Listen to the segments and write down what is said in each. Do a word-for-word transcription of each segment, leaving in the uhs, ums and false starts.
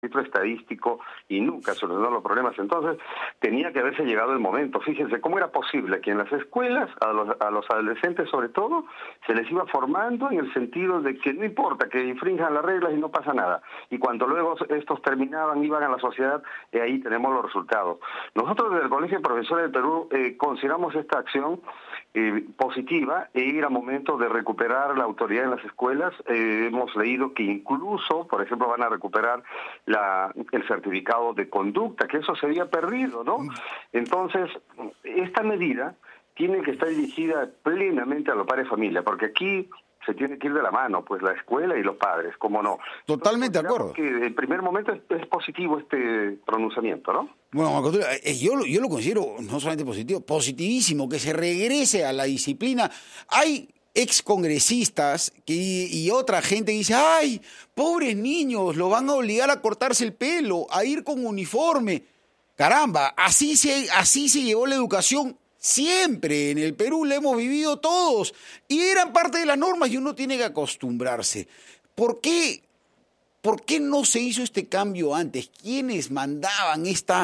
registro estadístico y nunca solucionó los problemas. Entonces tenía que haberse llegado el momento. Fíjense cómo era posible que en las escuelas a los, a los adolescentes sobre todo se les iba formando en el sentido de que no importa que infrinjan las reglas y no pasa nada, y cuando luego estos terminaban, iban a la sociedad, y ahí tenemos los resultados. Nosotros desde el Colegio de Profesores del Perú eh, consideramos esta acción eh, positiva, e era momento de recuperar la autoridad en las escuelas. Eh, hemos leído que incluso, por ejemplo, van a recuperar La, el certificado de conducta, que eso se había perdido, ¿no? Entonces, esta medida tiene que estar dirigida plenamente a los padres de familia, porque aquí se tiene que ir de la mano, pues la escuela y los padres, ¿cómo no? Totalmente de acuerdo. Que en primer momento es, es positivo este pronunciamiento, ¿no? Bueno, yo, yo lo considero no solamente positivo, positivísimo, que se regrese a la disciplina. Hay excongresistas que, y otra gente que dice, ay, pobres niños, lo van a obligar a cortarse el pelo, a ir con uniforme. Caramba, así se, así se llevó la educación siempre. En el Perú la hemos vivido todos y eran parte de las normas y uno tiene que acostumbrarse. ¿Por qué, por qué no se hizo este cambio antes? ¿Quiénes mandaban esta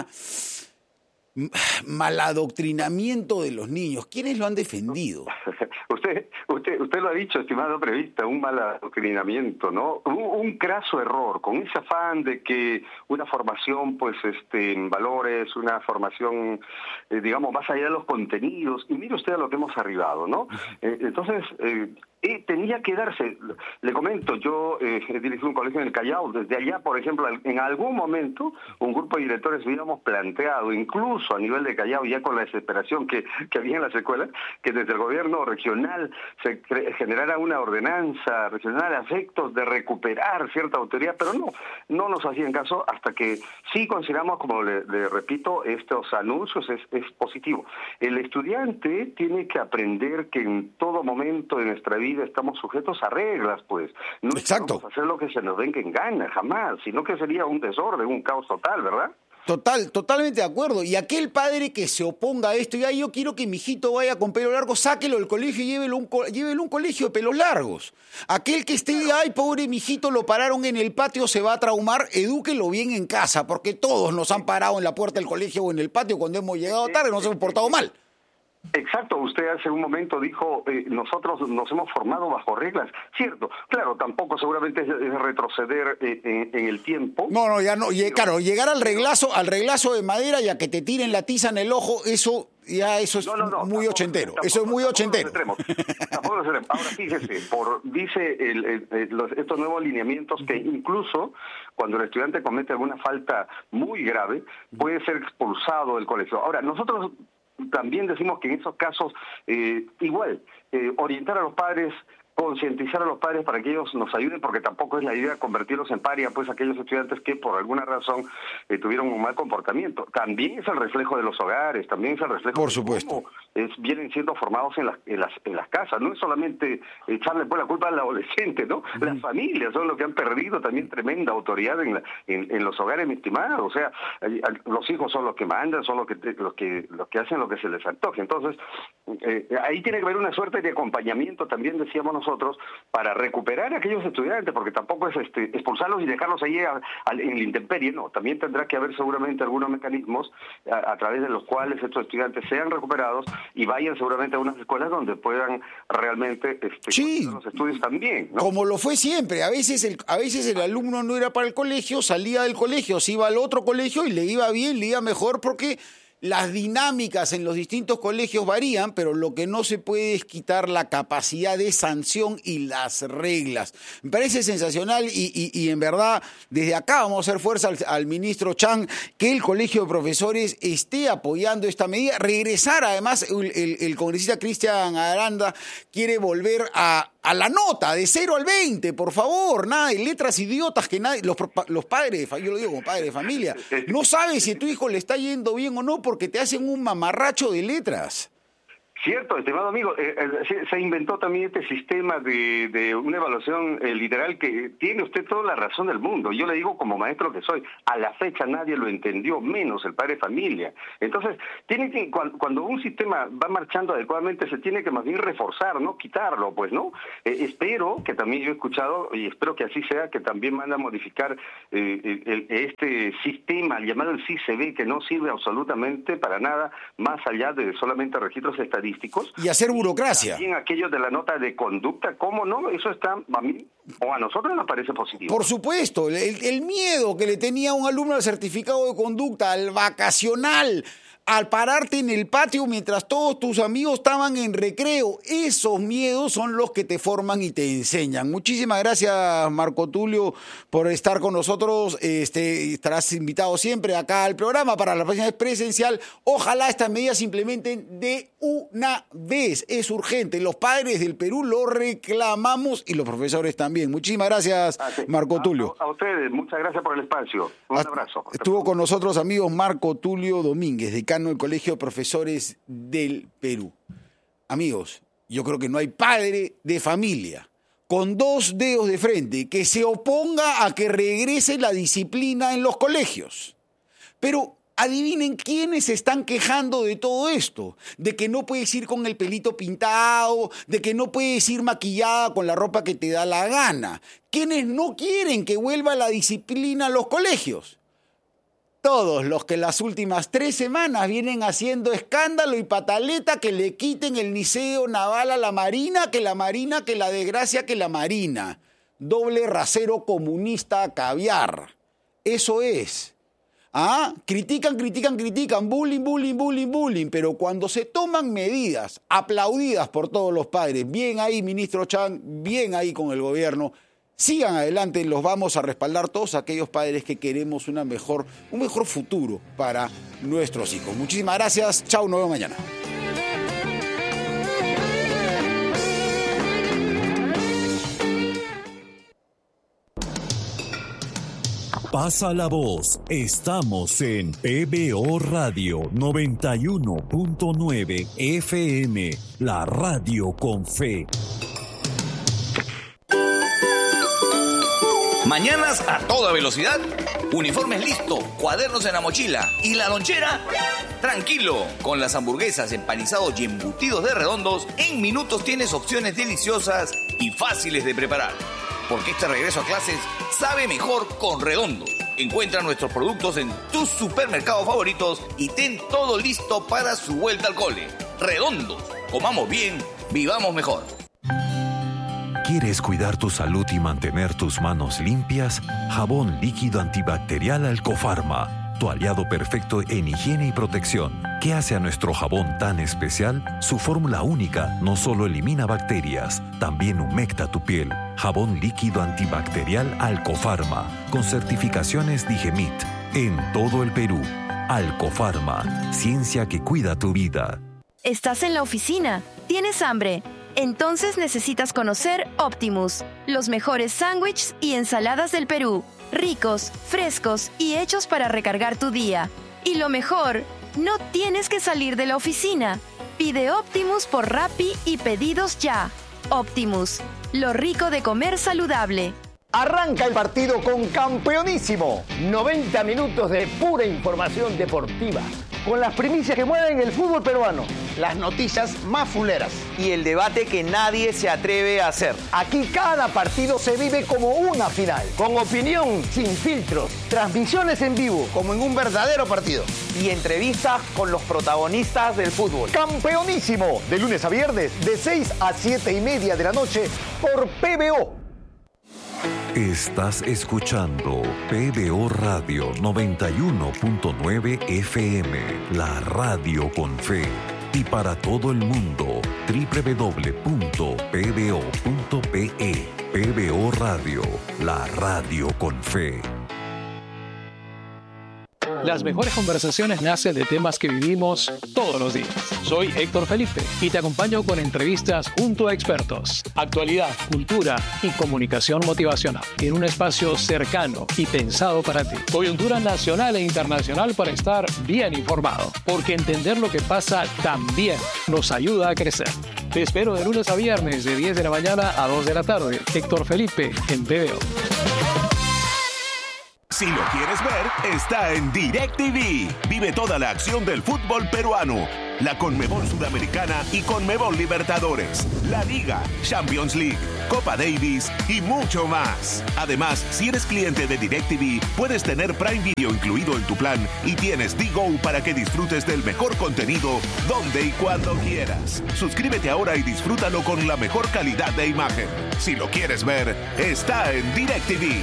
maladoctrinamiento de los niños? ¿Quiénes lo han defendido? Usted, usted, usted lo ha dicho, estimado periodista, un mal adoctrinamiento, ¿no? Un, un craso error, con ese afán de que una formación, pues, este, en valores, una formación, eh, digamos, más allá de los contenidos, y mire usted a lo que hemos arribado, ¿no? Eh, entonces, eh, eh, tenía que darse, le comento, yo eh, he dirigido un colegio en el Callao, desde allá, por ejemplo, en algún momento, un grupo de directores habíamos planteado, incluso a nivel de Callao, ya con la desesperación que, que había en las escuelas, que desde el gobierno regional se generara una ordenanza regional a efectos de recuperar cierta autoridad, pero no, no nos hacían caso, hasta que sí consideramos, como le, le repito, estos anuncios es, es positivo. El estudiante tiene que aprender que en todo momento de nuestra vida estamos sujetos a reglas, pues. No Exacto. Vamos a hacer lo que se nos venga en gana, jamás, sino que sería un desorden, un caos total, ¿verdad? Total, totalmente de acuerdo. Y aquel padre que se oponga a esto, ya yo quiero que mi hijito vaya con pelo largo, sáquelo del colegio y llévelo a un, llévelo a un colegio de pelos largos. Aquel que esté, ay, pobre mijito, lo pararon en el patio, se va a traumar, edúquelo bien en casa, porque todos nos han parado en la puerta del colegio o en el patio cuando hemos llegado tarde, nos hemos portado mal. Exacto, usted hace un momento dijo, eh, nosotros nos hemos formado bajo reglas, cierto, claro, tampoco seguramente es, es retroceder eh, en, en el tiempo. No, no, ya no, y, claro, llegar al reglazo, al reglazo de madera y a que te tiren la tiza en el ojo, eso ya eso es no, no, no, muy tampoco, ochentero, tampoco, eso es muy ochentero. Tampoco nos Ahora fíjese, por, dice el, el, el, los, estos nuevos lineamientos que incluso cuando el estudiante comete alguna falta muy grave, puede ser expulsado del colegio. Ahora, nosotros también decimos que en esos casos, eh, igual, eh, orientar a los padres, concientizar a los padres para que ellos nos ayuden, porque tampoco es la idea convertirlos en paria, pues aquellos estudiantes que por alguna razón eh, tuvieron un mal comportamiento. También es el reflejo de los hogares, también es el reflejo por supuesto. de cómo es, vienen siendo formados en las, en las en las casas. No es solamente echarle pues la culpa al adolescente, ¿no? Uh-huh. Las familias son los que han perdido también tremenda autoridad en, la, en, en los hogares, mi estimado. O sea, los hijos son los que mandan, son los que los que los que hacen lo que se les antoje. Entonces, eh, ahí tiene que haber una suerte de acompañamiento, también decíamos nosotros, nosotros para recuperar a aquellos estudiantes, porque tampoco es este, expulsarlos y dejarlos ahí a, a, en la intemperie, no, también tendrá que haber seguramente algunos mecanismos a, a través de los cuales estos estudiantes sean recuperados y vayan seguramente a unas escuelas donde puedan realmente este, sí, los estudios también, ¿no? Como lo fue siempre, a veces el, a veces el alumno no era para el colegio, salía del colegio, se iba al otro colegio y le iba bien, le iba mejor, porque las dinámicas en los distintos colegios varían, pero lo que no se puede es quitar la capacidad de sanción y las reglas. Me parece sensacional y, y, y en verdad, desde acá vamos a hacer fuerza al, al ministro Chang, que el Colegio de Profesores esté apoyando esta medida. Regresar, además, el, el, el congresista Cristian Aranda quiere volver a... a la nota, de cero al veinte, por favor, nada de letras idiotas que nadie, los, los padres, yo lo digo como padre de familia, no sabes si a tu hijo le está yendo bien o no porque te hacen un mamarracho de letras. Cierto, estimado amigo, eh, eh, se, se inventó también este sistema de, de una evaluación eh, literal que tiene usted toda la razón del mundo. Yo le digo como maestro que soy, a la fecha nadie lo entendió, menos el padre de familia. Entonces, tiene que, cuando, cuando un sistema va marchando adecuadamente, se tiene que más bien reforzar, no quitarlo, pues, ¿no? Eh, espero que también yo he escuchado, y espero que así sea, que también van a modificar eh, el, este sistema llamado el C I C B, que no sirve absolutamente para nada, más allá de solamente registros estadísticos. Y hacer burocracia. También aquello de la nota de conducta, ¿cómo no? Eso está, a mí, o a nosotros nos parece positivo. Por supuesto, el, el miedo que le tenía un alumno al certificado de conducta, al vacacional, al pararte en el patio mientras todos tus amigos estaban en recreo, esos miedos son los que te forman y te enseñan. Muchísimas gracias, Marco Tulio, por estar con nosotros. Este, estarás invitado siempre acá al programa para la próxima vez presencial. Ojalá estas medidas se implementen de una vez. Es urgente. Los padres del Perú lo reclamamos y los profesores también. Muchísimas gracias, ah, sí. Marco Tulio. A, a ustedes, muchas gracias por el espacio. Un Hasta, abrazo. Estuvo con nosotros, amigos, Marco Tulio Domínguez, decano del Colegio de Profesores del Perú. Amigos, yo creo que no hay padre de familia con dos dedos de frente que se oponga a que regrese la disciplina en los colegios. Pero adivinen quiénes se están quejando de todo esto, de que no puedes ir con el pelito pintado, de que no puedes ir maquillada con la ropa que te da la gana. ¿Quiénes no quieren que vuelva la disciplina a los colegios? Todos los que las últimas tres semanas vienen haciendo escándalo y pataleta que le quiten el liceo naval a la Marina, que la Marina, que la desgracia, que la Marina. Doble rasero comunista caviar. Eso es. ¿Ah? Critican, critican, critican, bullying, bullying, bullying, bullying, pero cuando se toman medidas aplaudidas por todos los padres, bien ahí, ministro Chan, bien ahí con el gobierno, sigan adelante, los vamos a respaldar todos aquellos padres que queremos una mejor, un mejor futuro para nuestros hijos. Muchísimas gracias, chao, nos vemos mañana. Pasa la voz, estamos en P B O Radio noventa y uno punto nueve F M, la radio con fe. Mañanas a toda velocidad, uniformes listos, cuadernos en la mochila y la lonchera. Tranquilo, con las hamburguesas, empanizados y embutidos de Redondos, en minutos tienes opciones deliciosas y fáciles de preparar. Porque este regreso a clases sabe mejor con Redondos. Encuentra nuestros productos en tus supermercados favoritos y ten todo listo para su vuelta al cole. Redondos, comamos bien, vivamos mejor. ¿Quieres cuidar tu salud y mantener tus manos limpias? Jabón líquido antibacterial Alcofarma, tu aliado perfecto en higiene y protección. ¿Qué hace a nuestro jabón tan especial? Su fórmula única no solo elimina bacterias, también humecta tu piel. Jabón líquido antibacterial Alcofarma, con certificaciones Digemit, en todo el Perú. Alcofarma, ciencia que cuida tu vida. ¿Estás en la oficina? ¿Tienes hambre? Entonces necesitas conocer Optimus, los mejores sándwiches y ensaladas del Perú. Ricos, frescos y hechos para recargar tu día. Y lo mejor, no tienes que salir de la oficina. Pide Optimus por Rappi y pedidos ya. Optimus, lo rico de comer saludable. Arranca el partido con Campeonísimo. noventa minutos de pura información deportiva, con las primicias que mueven el fútbol peruano, las noticias más fuleras y el debate que nadie se atreve a hacer. Aquí cada partido se vive como una final, con opinión sin filtros, transmisiones en vivo como en un verdadero partido y entrevistas con los protagonistas del fútbol. Campeonísimo, de lunes a viernes de seis a siete y media de la noche por P B O. Estás escuchando P B O Radio noventa y uno punto nueve F M, la radio con fe. Y para todo el mundo, doble u doble u doble u punto p b o punto p e. P B O Radio, la radio con fe. Las mejores conversaciones nacen de temas que vivimos todos los días. Soy Héctor Felipe y te acompaño con entrevistas junto a expertos, actualidad, cultura y comunicación motivacional en un espacio cercano y pensado para ti. Coyuntura nacional e internacional para estar bien informado, porque entender lo que pasa también nos ayuda a crecer. Te espero de lunes a viernes de diez de la mañana a dos de la tarde. Héctor Felipe en P B O. Si lo quieres ver, está en DirecTV. Vive toda la acción del fútbol peruano, la Conmebol Sudamericana y Conmebol Libertadores, la Liga, Champions League, Copa Davis y mucho más. Además, si eres cliente de DirecTV, puedes tener Prime Video incluido en tu plan y tienes D-Go para que disfrutes del mejor contenido donde y cuando quieras. Suscríbete ahora y disfrútalo con la mejor calidad de imagen. Si lo quieres ver, está en DirecTV.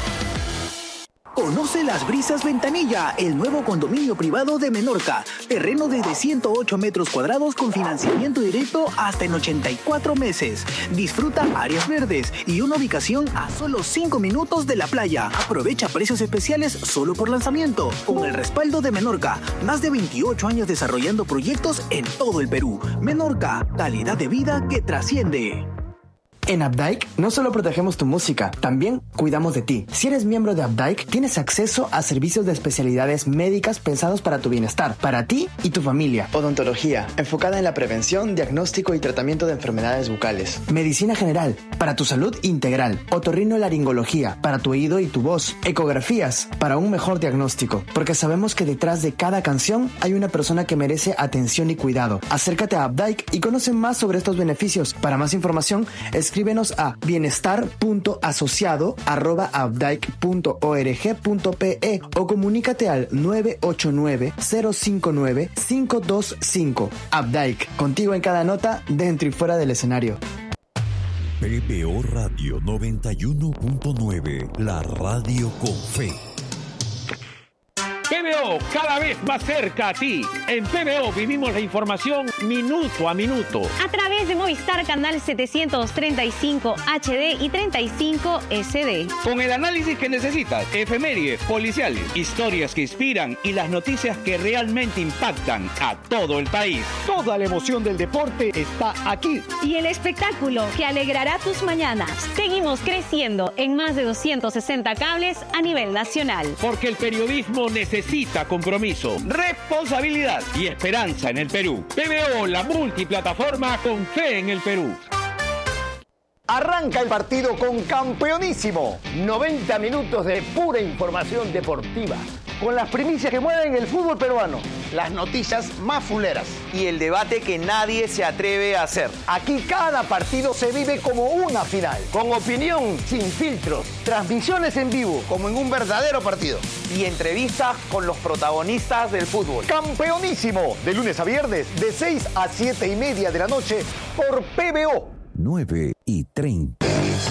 Conoce Las Brisas Ventanilla, el nuevo condominio privado de Menorca. Terreno desde ciento ocho metros cuadrados con financiamiento directo hasta en ochenta y cuatro meses. Disfruta áreas verdes y una ubicación a solo cinco minutos de la playa. Aprovecha precios especiales solo por lanzamiento. Con el respaldo de Menorca, más de veintiocho años desarrollando proyectos en todo el Perú. Menorca, calidad de vida que trasciende. En Updike no solo protegemos tu música, también cuidamos de ti. Si eres miembro de Updike, tienes acceso a servicios de especialidades médicas pensados para tu bienestar, para ti y tu familia. Odontología, enfocada en la prevención, diagnóstico y tratamiento de enfermedades bucales. Medicina general, para tu salud integral. Otorrinolaringología, para tu oído y tu voz. Ecografías, para un mejor diagnóstico. Porque sabemos que detrás de cada canción hay una persona que merece atención y cuidado. Acércate a Updike y conoce más sobre estos beneficios. Para más información, escribe Escríbenos a bienestar punto asociado arroba updike punto org punto pe o comunícate al nueve ocho nueve, cero cinco nueve, cinco dos cinco. Updike, contigo en cada nota, dentro y fuera del escenario. P B O Radio noventa y uno punto nueve, la radio con fe. P B O, cada vez más cerca a ti. En P B O vivimos la información minuto a minuto. A través de Movistar Canal setecientos treinta y cinco H D y treinta y cinco S D. Con el análisis que necesitas, efemérides, policiales, historias que inspiran y las noticias que realmente impactan a todo el país. Toda la emoción del deporte está aquí. Y el espectáculo que alegrará tus mañanas. Seguimos creciendo en más de doscientos sesenta cables a nivel nacional. Porque el periodismo necesita Necesita compromiso, responsabilidad y esperanza en el Perú. P B O, la multiplataforma con fe en el Perú. Arranca el partido con Campeonísimo. noventa minutos de pura información deportiva. Con las primicias que mueven el fútbol peruano. Las noticias más fuleras. Y el debate que nadie se atreve a hacer. Aquí cada partido se vive como una final. Con opinión, sin filtros. Transmisiones en vivo, como en un verdadero partido. Y entrevistas con los protagonistas del fútbol. Campeonísimo. De lunes a viernes, de seis a siete y media de la noche, por P B O. nueve y treinta.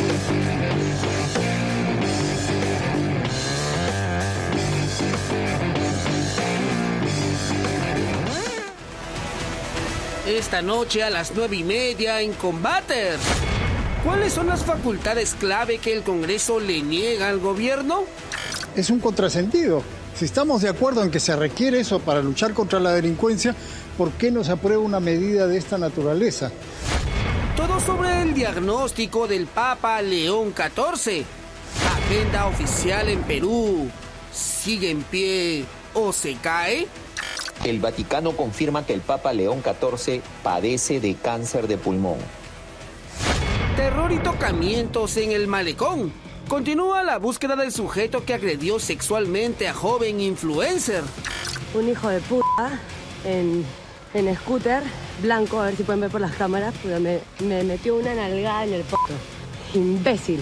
Esta noche a las nueve y media en Combaters. ¿Cuáles son las facultades clave que el Congreso le niega al gobierno? Es un contrasentido. Si estamos de acuerdo en que se requiere eso para luchar contra la delincuencia, ¿por qué no se aprueba una medida de esta naturaleza? Todo sobre el diagnóstico del Papa León catorce. Agenda oficial en Perú. ¿Sigue en pie o se cae? El Vaticano confirma que el Papa León catorce padece de cáncer de pulmón. Terror y tocamientos en el malecón. Continúa la búsqueda del sujeto que agredió sexualmente a joven influencer. Un hijo de puta en, en scooter, blanco, a ver si pueden ver por las cámaras, pero me, me metió una nalgada en el poto. Imbécil.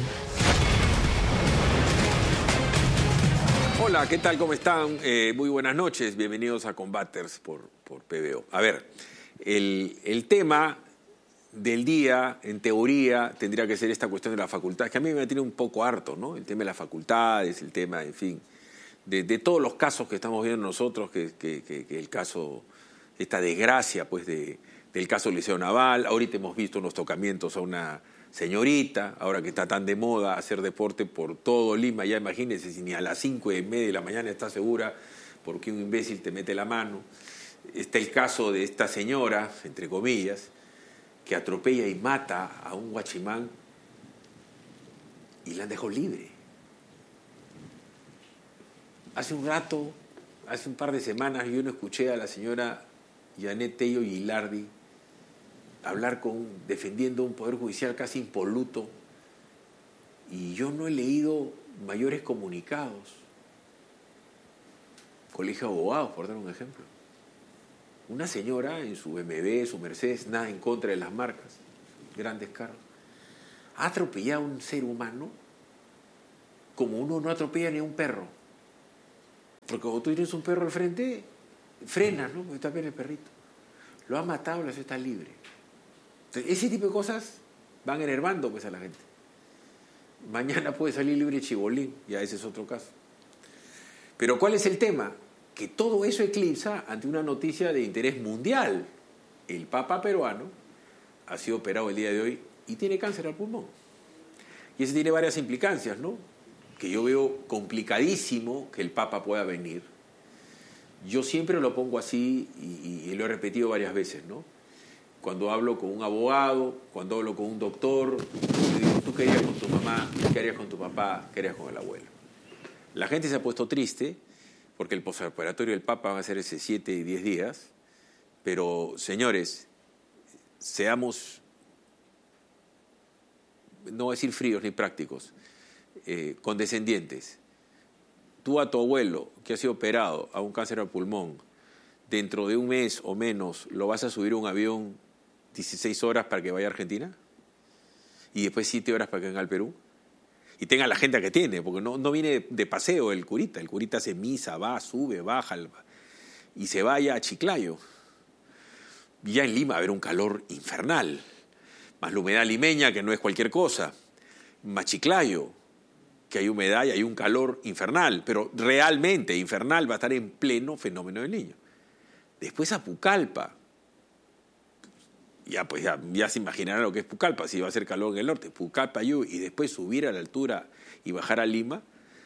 Hola, ¿qué tal? ¿Cómo están? Eh, muy buenas noches. Bienvenidos a Combaters por, por P B O. A ver, el, el tema del día, en teoría, tendría que ser esta cuestión de las facultades, que a mí me tiene un poco harto, ¿no? El tema de las facultades, el tema, en fin, de, de todos los casos que estamos viendo nosotros, que, que, que, que el caso, esta desgracia, pues, de, del caso Liceo Naval. Ahorita hemos visto unos tocamientos a una señorita, ahora que está tan de moda hacer deporte por todo Lima, ya imagínense, si ni a las cinco y media de la mañana está segura porque un imbécil te mete la mano. Está el caso de esta señora, entre comillas, que atropella y mata a un guachimán y la han dejado libre. Hace un rato, hace un par de semanas, yo no escuché a la señora Janet Tello Gilardi hablar con, defendiendo un poder judicial casi impoluto, y yo no he leído mayores comunicados. Colegio de Abogados, por dar un ejemplo. Una señora en su B M W, su Mercedes, nada en contra de las marcas, grandes carros, ha atropellado a un ser humano como uno no atropella ni a un perro. Porque cuando tú tienes un perro al frente, frenas, ¿no? Porque está bien el perrito. Lo ha matado, la ciudad está libre. Entonces, ese tipo de cosas van enervando pues a la gente. Mañana puede salir libre Chibolín, ya ese es otro caso. Pero ¿cuál es el tema? Que todo eso eclipsa ante una noticia de interés mundial. El Papa peruano ha sido operado el día de hoy y tiene cáncer al pulmón. Y eso tiene varias implicancias, ¿no? Que yo veo complicadísimo que el Papa pueda venir. Yo siempre lo pongo así y, y lo he repetido varias veces, ¿no? Cuando hablo con un abogado, cuando hablo con un doctor, le digo, tú querías con tu mamá, querías con tu papá, querías con el abuelo. La gente se ha puesto triste porque el postoperatorio del Papa va a ser ese siete y diez días, pero, señores, seamos, no voy a decir fríos ni prácticos, eh, condescendientes. Tú a tu abuelo, que ha sido operado a un cáncer al pulmón, dentro de un mes o menos, ¿lo vas a subir a un avión dieciséis horas para que vaya a Argentina? ¿Y después siete horas para que venga al Perú? Y tenga la agenda que tiene, porque no, no viene de paseo el curita. El curita hace misa, va, sube, baja, y se vaya a Chiclayo. Y ya en Lima va a haber un calor infernal, más la humedad limeña, que no es cualquier cosa, más Chiclayo, que hay humedad y hay un calor infernal, pero realmente infernal, va a estar en pleno fenómeno del Niño. Después a Pucallpa, ya pues ya, ya se imaginarán lo que es Pucallpa, si va a hacer calor en el norte, Pucallpa y después subir a la altura y bajar a Lima,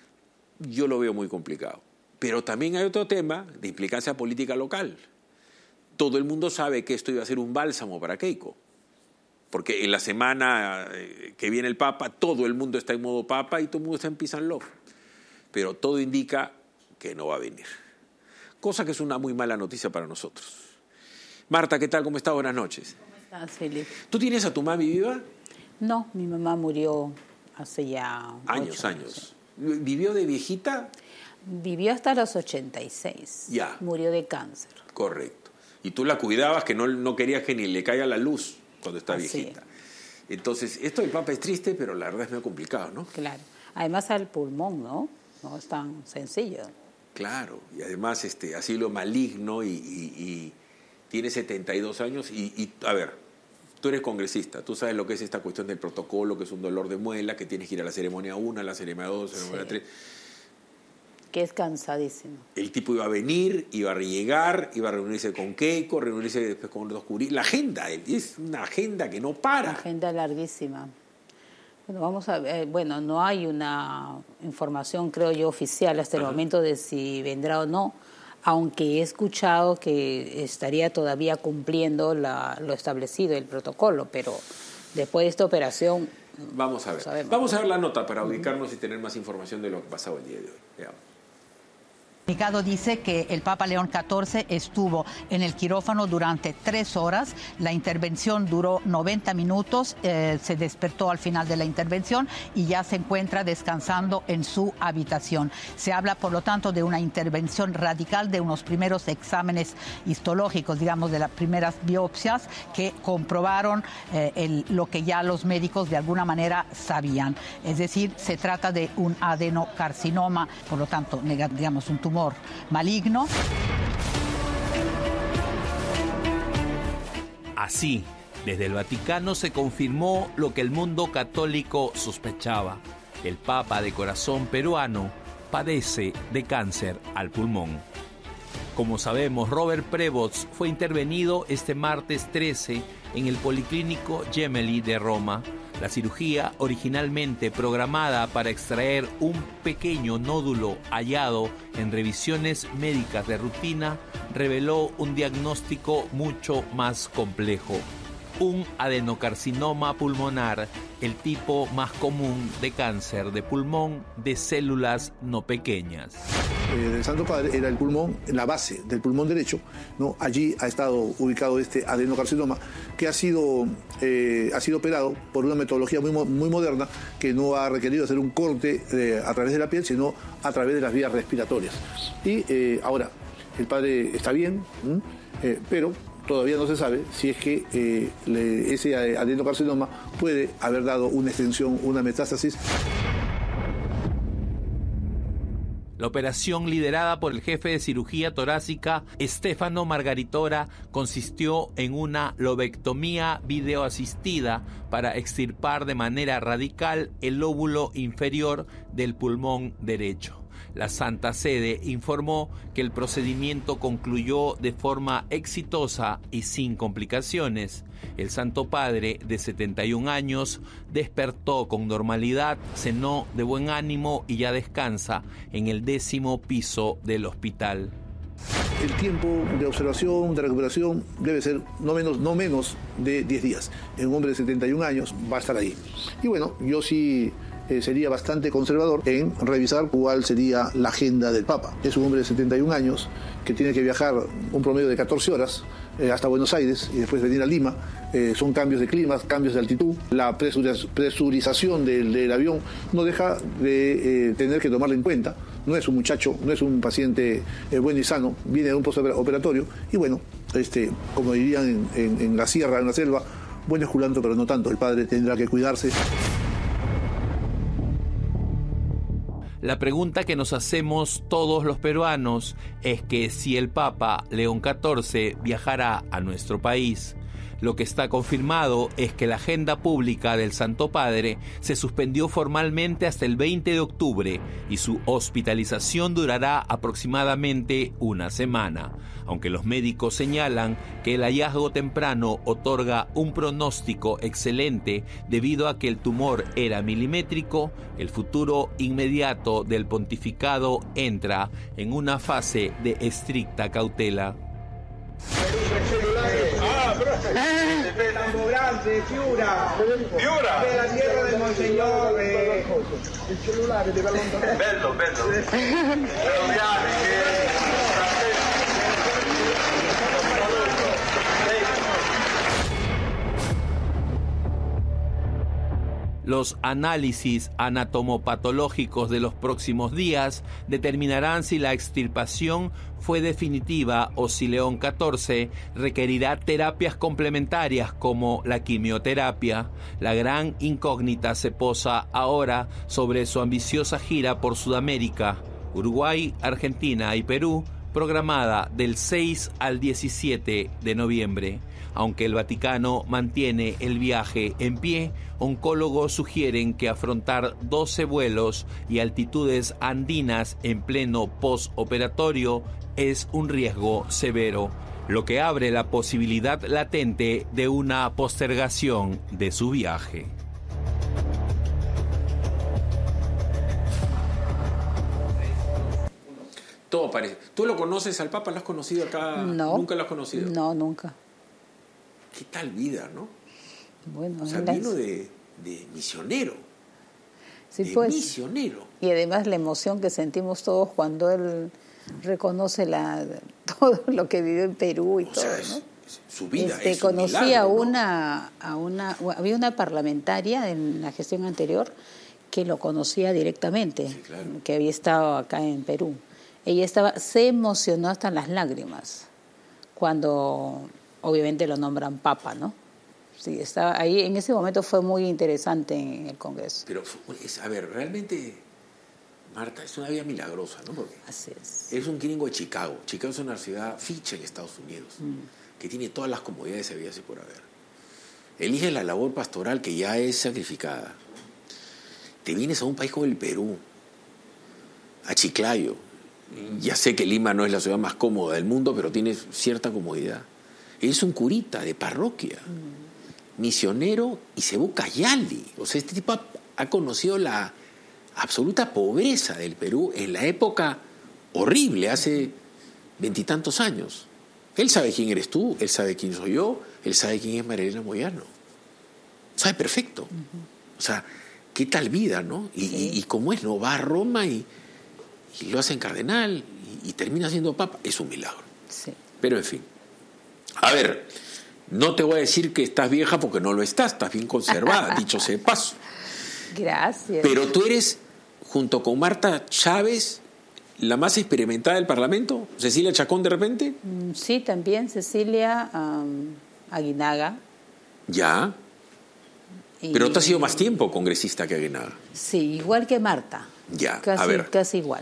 yo lo veo muy complicado. Pero también hay otro tema de implicancia política local. Todo el mundo sabe que esto iba a ser un bálsamo para Keiko, porque en la semana que viene el Papa, todo el mundo está en modo Papa y todo el mundo está en peace and love. Pero todo indica que no va a venir. Cosa que es una muy mala noticia para nosotros. Marta, ¿qué tal? ¿Cómo estás? Buenas noches. ¿Cómo estás, Felipe? ¿Tú tienes a tu mami viva? No, mi mamá murió hace ya años, ocho años. años. ¿Vivió de viejita? Vivió hasta los ochenta y seis. Ya. Murió de cáncer. Correcto. Y tú la cuidabas, que no, no querías que ni le caiga la luz cuando está Así viejita. Entonces, esto del Papa es triste, pero la verdad es muy complicado, ¿no? Claro. Además al pulmón, ¿no? No es tan sencillo. Claro. Y además, este, asilo maligno y... y, y tiene setenta y dos años y, y, a ver, tú eres congresista, tú sabes lo que es esta cuestión del protocolo, que es un dolor de muela, que tienes que ir a la ceremonia uno, a la ceremonia dos, a la ceremonia tres. Que es cansadísimo. El tipo iba a venir, iba a llegar, iba a reunirse con Keiko, reunirse después con los curistas. La agenda, es una agenda que no para. Una agenda larguísima. Bueno, vamos a ver, bueno, no hay una información, creo yo, oficial hasta el Ajá. momento de si vendrá o no, aunque he escuchado que estaría todavía cumpliendo la, lo establecido, el protocolo, pero después de esta operación... Vamos a ver. Sabemos. Vamos a ver la nota para ubicarnos uh-huh. y tener más información de lo que pasaba el día de hoy. Veamos. El comunicado dice que el Papa León catorce estuvo en el quirófano durante tres horas. La intervención duró noventa minutos. Eh, se despertó al final de la intervención y ya se encuentra descansando en su habitación. Se habla, por lo tanto, de una intervención radical, de unos primeros exámenes histológicos, digamos, de las primeras biopsias que comprobaron eh, el, lo que ya los médicos de alguna manera sabían. Es decir, se trata de un adenocarcinoma, por lo tanto, digamos, un tumor maligno. Así, desde el Vaticano se confirmó lo que el mundo católico sospechaba. El Papa de corazón peruano padece de cáncer al pulmón. Como sabemos, Robert Prevost fue intervenido este martes trece en el Policlínico Gemelli de Roma La cirugía, originalmente programada para extraer un pequeño nódulo hallado en revisiones médicas de rutina, reveló un diagnóstico mucho más complejo. Un adenocarcinoma pulmonar, el tipo más común de cáncer de pulmón de células no pequeñas. Eh, del Santo Padre era el pulmón, la base del pulmón derecho, ¿no? Allí ha estado ubicado este adenocarcinoma que ha sido, eh, ha sido operado por una metodología muy, muy moderna que no ha requerido hacer un corte eh, a través de la piel, sino a través de las vías respiratorias. Y eh, ahora, el padre está bien, eh, pero todavía no se sabe si es que eh, le, ese adenocarcinoma puede haber dado una extensión, una metástasis. La operación, liderada por el jefe de cirugía torácica, Stefano Margaritora, consistió en una lobectomía videoasistida para extirpar de manera radical el lóbulo inferior del pulmón derecho. La Santa Sede informó que el procedimiento concluyó de forma exitosa y sin complicaciones. El Santo Padre, de setenta y un años, despertó con normalidad, cenó de buen ánimo y ya descansa en el décimo piso del hospital. El tiempo de observación, de recuperación, debe ser no menos, no menos de diez días. En un hombre de setenta y un años va a estar ahí. Y bueno, yo sí eh, sería bastante conservador en revisar cuál sería la agenda del Papa. Es un hombre de setenta y un años que tiene que viajar un promedio de catorce horas eh, hasta Buenos Aires y después venir a Lima. Eh, son cambios de clima, cambios de altitud. La presurización del, del avión no deja de eh, tener que tomarla en cuenta. No es un muchacho, no es un paciente eh, bueno y sano, viene de un postoperatorio y bueno, este, como dirían en, en, en la sierra, en la selva, buen esculanto, pero no tanto. El padre tendrá que cuidarse. La pregunta que nos hacemos todos los peruanos es que si el Papa León catorce viajará a nuestro país. Lo que está confirmado es que la agenda pública del Santo Padre se suspendió formalmente hasta el veinte de octubre y su hospitalización durará aproximadamente una semana. Aunque los médicos señalan que el hallazgo temprano otorga un pronóstico excelente debido a que el tumor era milimétrico, el futuro inmediato del pontificado entra en una fase de estricta cautela. Ah, profe. De Tambo Grande, Piura. Piura. De la tierra del Monseñor. Eh. Il cellulare deve allontanare. Bello, bello. Però Los análisis anatomopatológicos de los próximos días determinarán si la extirpación fue definitiva o si León catorce requerirá terapias complementarias como la quimioterapia. La gran incógnita se posa ahora sobre su ambiciosa gira por Sudamérica, Uruguay, Argentina y Perú, programada del seis al diecisiete de noviembre. Aunque el Vaticano mantiene el viaje en pie, oncólogos sugieren que afrontar doce vuelos y altitudes andinas en pleno postoperatorio es un riesgo severo, lo que abre la posibilidad latente de una postergación de su viaje. Todo parece. ¿Tú lo conoces al Papa? ¿Lo has conocido acá? No. ¿Nunca lo has conocido? No, nunca. ¿Qué tal vida, no? Bueno, o sea, las... vino de, de misionero. Sí, de pues, misionero. Y además la emoción que sentimos todos cuando él reconoce la, todo lo que vivió en Perú y o todo, sea, es, ¿no? Es, su vida este, es un conocí milagro, a ¿no? una, a una, había una parlamentaria en la gestión anterior que lo conocía directamente, sí, claro. Que había estado acá en Perú. Ella estaba, se emocionó hasta las lágrimas cuando obviamente lo nombran Papa, ¿no? Sí, estaba ahí, en ese momento fue muy interesante en el Congreso. Pero, es, a ver, realmente, Marta, es una vida milagrosa, ¿no? Porque así es. Es un gringo de Chicago. Chicago es una ciudad ficha en Estados Unidos, mm. que tiene todas las comodidades habidas y por haber. Eliges la labor pastoral que ya es sacrificada. Te vienes a un país como el Perú, a Chiclayo. Ya sé que Lima no es la ciudad más cómoda del mundo, pero tiene cierta comodidad. Es un curita de parroquia. misionero y se busca Yali. O sea, este tipo ha, ha conocido la absoluta pobreza del Perú en la época horrible, hace veintitantos años. Él sabe quién eres tú, él sabe quién soy yo, él sabe quién es María Elena Moyano. Sabe perfecto. Uh-huh. O sea, qué tal vida, ¿no? Y, sí. y, y cómo es, ¿no? Va a Roma y, y lo hacen cardenal y, y termina siendo papa. Es un milagro. Sí. Pero en fin. A ver, no te voy a decir que estás vieja porque no lo estás, estás bien conservada, dicho sea de paso. Gracias. Pero tú eres, junto con Marta Chávez, la más experimentada del Parlamento. ¿Cecilia Chacón de repente? Sí, también Cecilia um, Aguinaga. Ya. Y... Pero tú has sido más tiempo congresista que Aguinaga. Sí, igual que Marta. Ya, casi, a ver. Casi igual.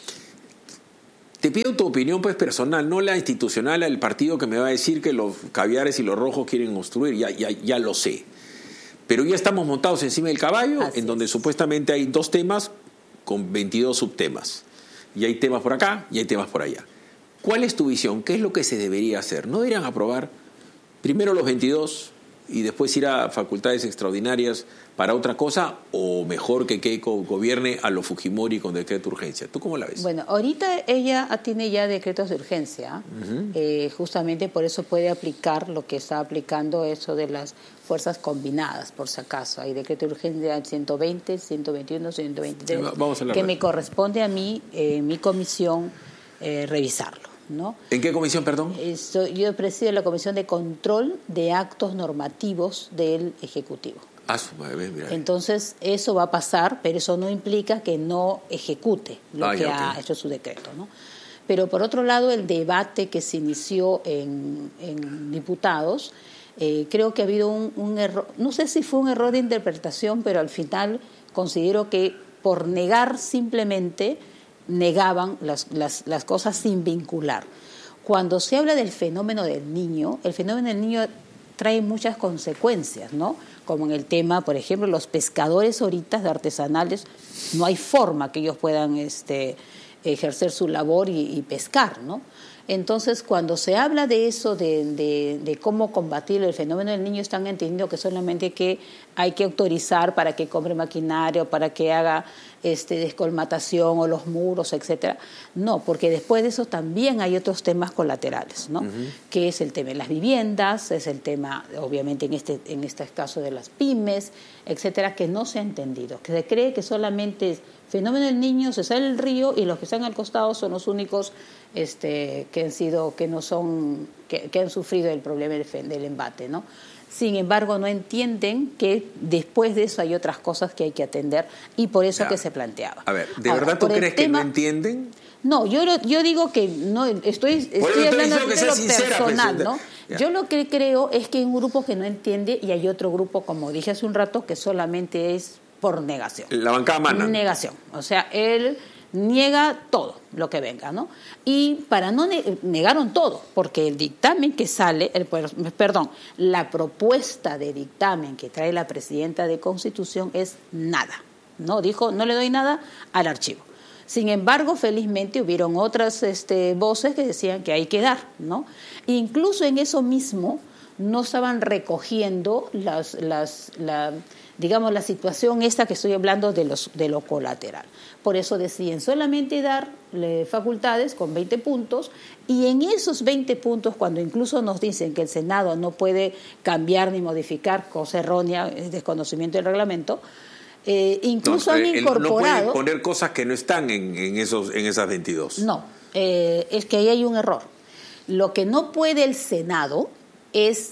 Te pido tu opinión pues personal, no la institucional, el partido que me va a decir que los caviares y los rojos quieren construir, ya, ya, ya lo sé. Pero ya estamos montados encima del caballo, Así en donde es. supuestamente hay dos temas con veintidós subtemas. Y hay temas por acá y hay temas por allá. ¿Cuál es tu visión? ¿Qué es lo que se debería hacer? ¿No deberían aprobar primero los veintidós y después ir a facultades extraordinarias para otra cosa? ¿O mejor que Keiko gobierne a lo Fujimori con decreto de urgencia? ¿Tú cómo la ves? Bueno, ahorita ella tiene ya decretos de urgencia. Uh-huh. eh, justamente por eso puede aplicar lo que está aplicando eso de las fuerzas combinadas, por si acaso. Hay decreto de urgencia ciento veinte, ciento veintiuno, ciento veintitrés, Vamos a que me corresponde a mí, eh, mi comisión, eh, revisarlo, ¿no? ¿En qué comisión, perdón? Esto, yo presido la Comisión de Control de Actos Normativos del Ejecutivo. Ah, su madre, mira. Entonces, eso va a pasar, pero eso no implica que no ejecute lo ah, que ya, ha okay. hecho su decreto, ¿no? Pero, por otro lado, el debate que se inició en, en diputados, Eh, creo que ha habido un, un error, no sé si fue un error de interpretación, pero al final considero que por negar simplemente negaban las, las, las cosas sin vincular. Cuando se habla del fenómeno del niño, el fenómeno del niño trae muchas consecuencias, ¿no? Como en el tema, por ejemplo, los pescadores ahorita de artesanales, no hay forma que ellos puedan este, ejercer su labor y, y pescar, ¿no? Entonces, cuando se habla de eso, de, de, de cómo combatir el fenómeno del niño, están entendiendo que solamente que hay que autorizar para que compre maquinaria o para que haga este, descolmatación o los muros, etcétera. No, porque después de eso también hay otros temas colaterales, ¿no? Uh-huh. Que es el tema de las viviendas, es el tema, obviamente, en este, en este caso de las pymes, etcétera, que no se ha entendido. Que se cree que solamente es fenómeno del niño, se sale el río y los que están al costado son los únicos este, que han sido, que no son, que, que han sufrido el problema del, del embate, ¿no? Sin embargo, no entienden que después de eso hay otras cosas que hay que atender y por eso ya. que se planteaba. A ver, ¿de Ahora, verdad tú crees tema, que no entienden? No, yo yo digo que no estoy estoy hablando de lo sincera, personal, ¿no? Ya. Yo lo que creo es que hay un grupo que no entiende y hay otro grupo, como dije hace un rato, que solamente es por negación. La bancada mana. Negación. O sea, él niega todo lo que venga, ¿no? Y para no ne- negaron todo, porque el dictamen que sale, el, perdón, la propuesta de dictamen que trae la presidenta de Constitución es nada, ¿no? Dijo, no le doy nada al archivo. Sin embargo, felizmente hubieron otras este, voces que decían que hay que dar, ¿no? Incluso en eso mismo no estaban recogiendo las, las, la, digamos, la situación esta que estoy hablando de, los, de lo colateral. Por eso deciden solamente darle facultades con veinte puntos y en esos veinte puntos, cuando incluso nos dicen que el Senado no puede cambiar ni modificar, cosa errónea, es desconocimiento del reglamento, eh, incluso no, han incorporado... No pueden poner cosas que no están en, en, esos, en esas veintidós. No, eh, es que ahí hay un error. Lo que no puede el Senado es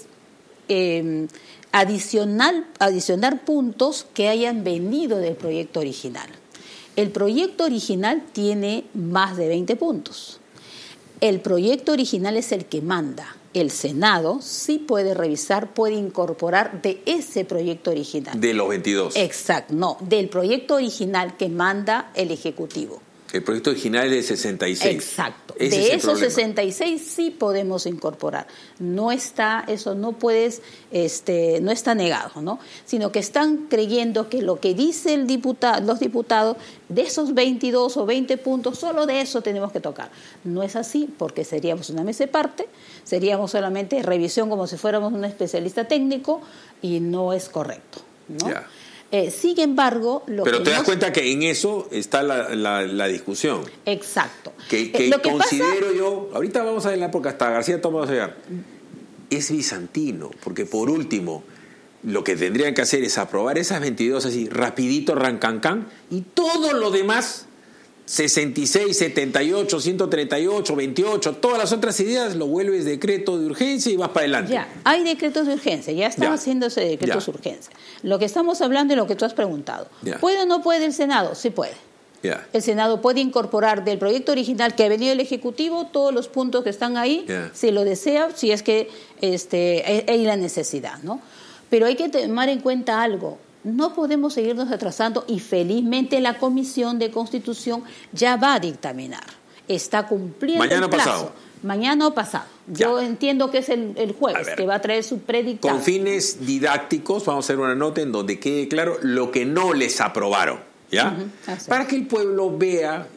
eh, adicional, adicionar puntos que hayan venido del proyecto original. El proyecto original tiene más de veinte puntos. El proyecto original es el que manda. El Senado sí puede revisar, puede incorporar de ese proyecto original. De los veintidós. Exacto, no, del proyecto original que manda el Ejecutivo. El proyecto original es de sesenta y seis. Exacto. Ese de es el esos problema. sesenta y seis sí podemos incorporar. No está, eso no puedes, este, no está negado, ¿no? Sino que están creyendo que lo que dice el diputado, los diputados, de esos veintidós o veinte puntos, solo de eso tenemos que tocar. No es así, porque seríamos una mesa de parte, seríamos solamente revisión como si fuéramos un especialista técnico, y no es correcto, ¿no? Ya. Eh, sin embargo, lo Pero que te das no- cuenta que en eso está la, la, la discusión. Exacto. Que, que Eh, lo que considero yo, ahorita vamos a ver, porque hasta García Tomás va a llegar, es bizantino, porque por último, lo que tendrían que hacer es aprobar esas veintidós así, rapidito, rancancán, y todo lo demás, sesenta y seis, setenta y ocho, ciento treinta y ocho, veintiocho, todas las otras ideas, lo vuelves decreto de urgencia y vas para adelante. Ya, hay decretos de urgencia, ya están Ya. haciéndose decretos Ya. de urgencia. Lo que estamos hablando es lo que tú has preguntado. Ya. ¿Puede o no puede el Senado? Sí puede. Ya. El Senado puede incorporar del proyecto original que ha venido el Ejecutivo todos los puntos que están ahí, Ya. si lo desea, si es que este, hay, hay la necesidad, ¿no? Pero hay que tomar en cuenta algo. No podemos seguirnos atrasando y felizmente la Comisión de Constitución ya va a dictaminar. Está cumpliendo Mañana el plazo. pasado. Mañana o pasado. Yo entiendo que es el, el jueves, que va a traer su predictado. Con fines didácticos, vamos a hacer una nota en donde quede claro lo que no les aprobaron, ¿ya? Ujú, así. Para que el pueblo vea.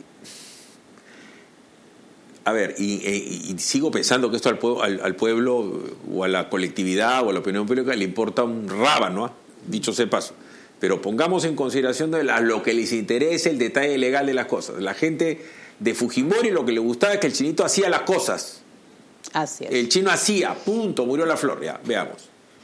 A ver, y, y- y sigo pensando que esto al pueblo, al, al pueblo o a la colectividad o a la opinión pública le importa un rábano, ¿ah? Dicho sea paso. Pero pongamos en consideración de la- lo que les interesa, el detalle legal de las cosas. La gente de Fujimori lo que le gustaba es que el chinito hacía las cosas. Así es. El chino hacía, punto, murió la flor. Ya, veamos.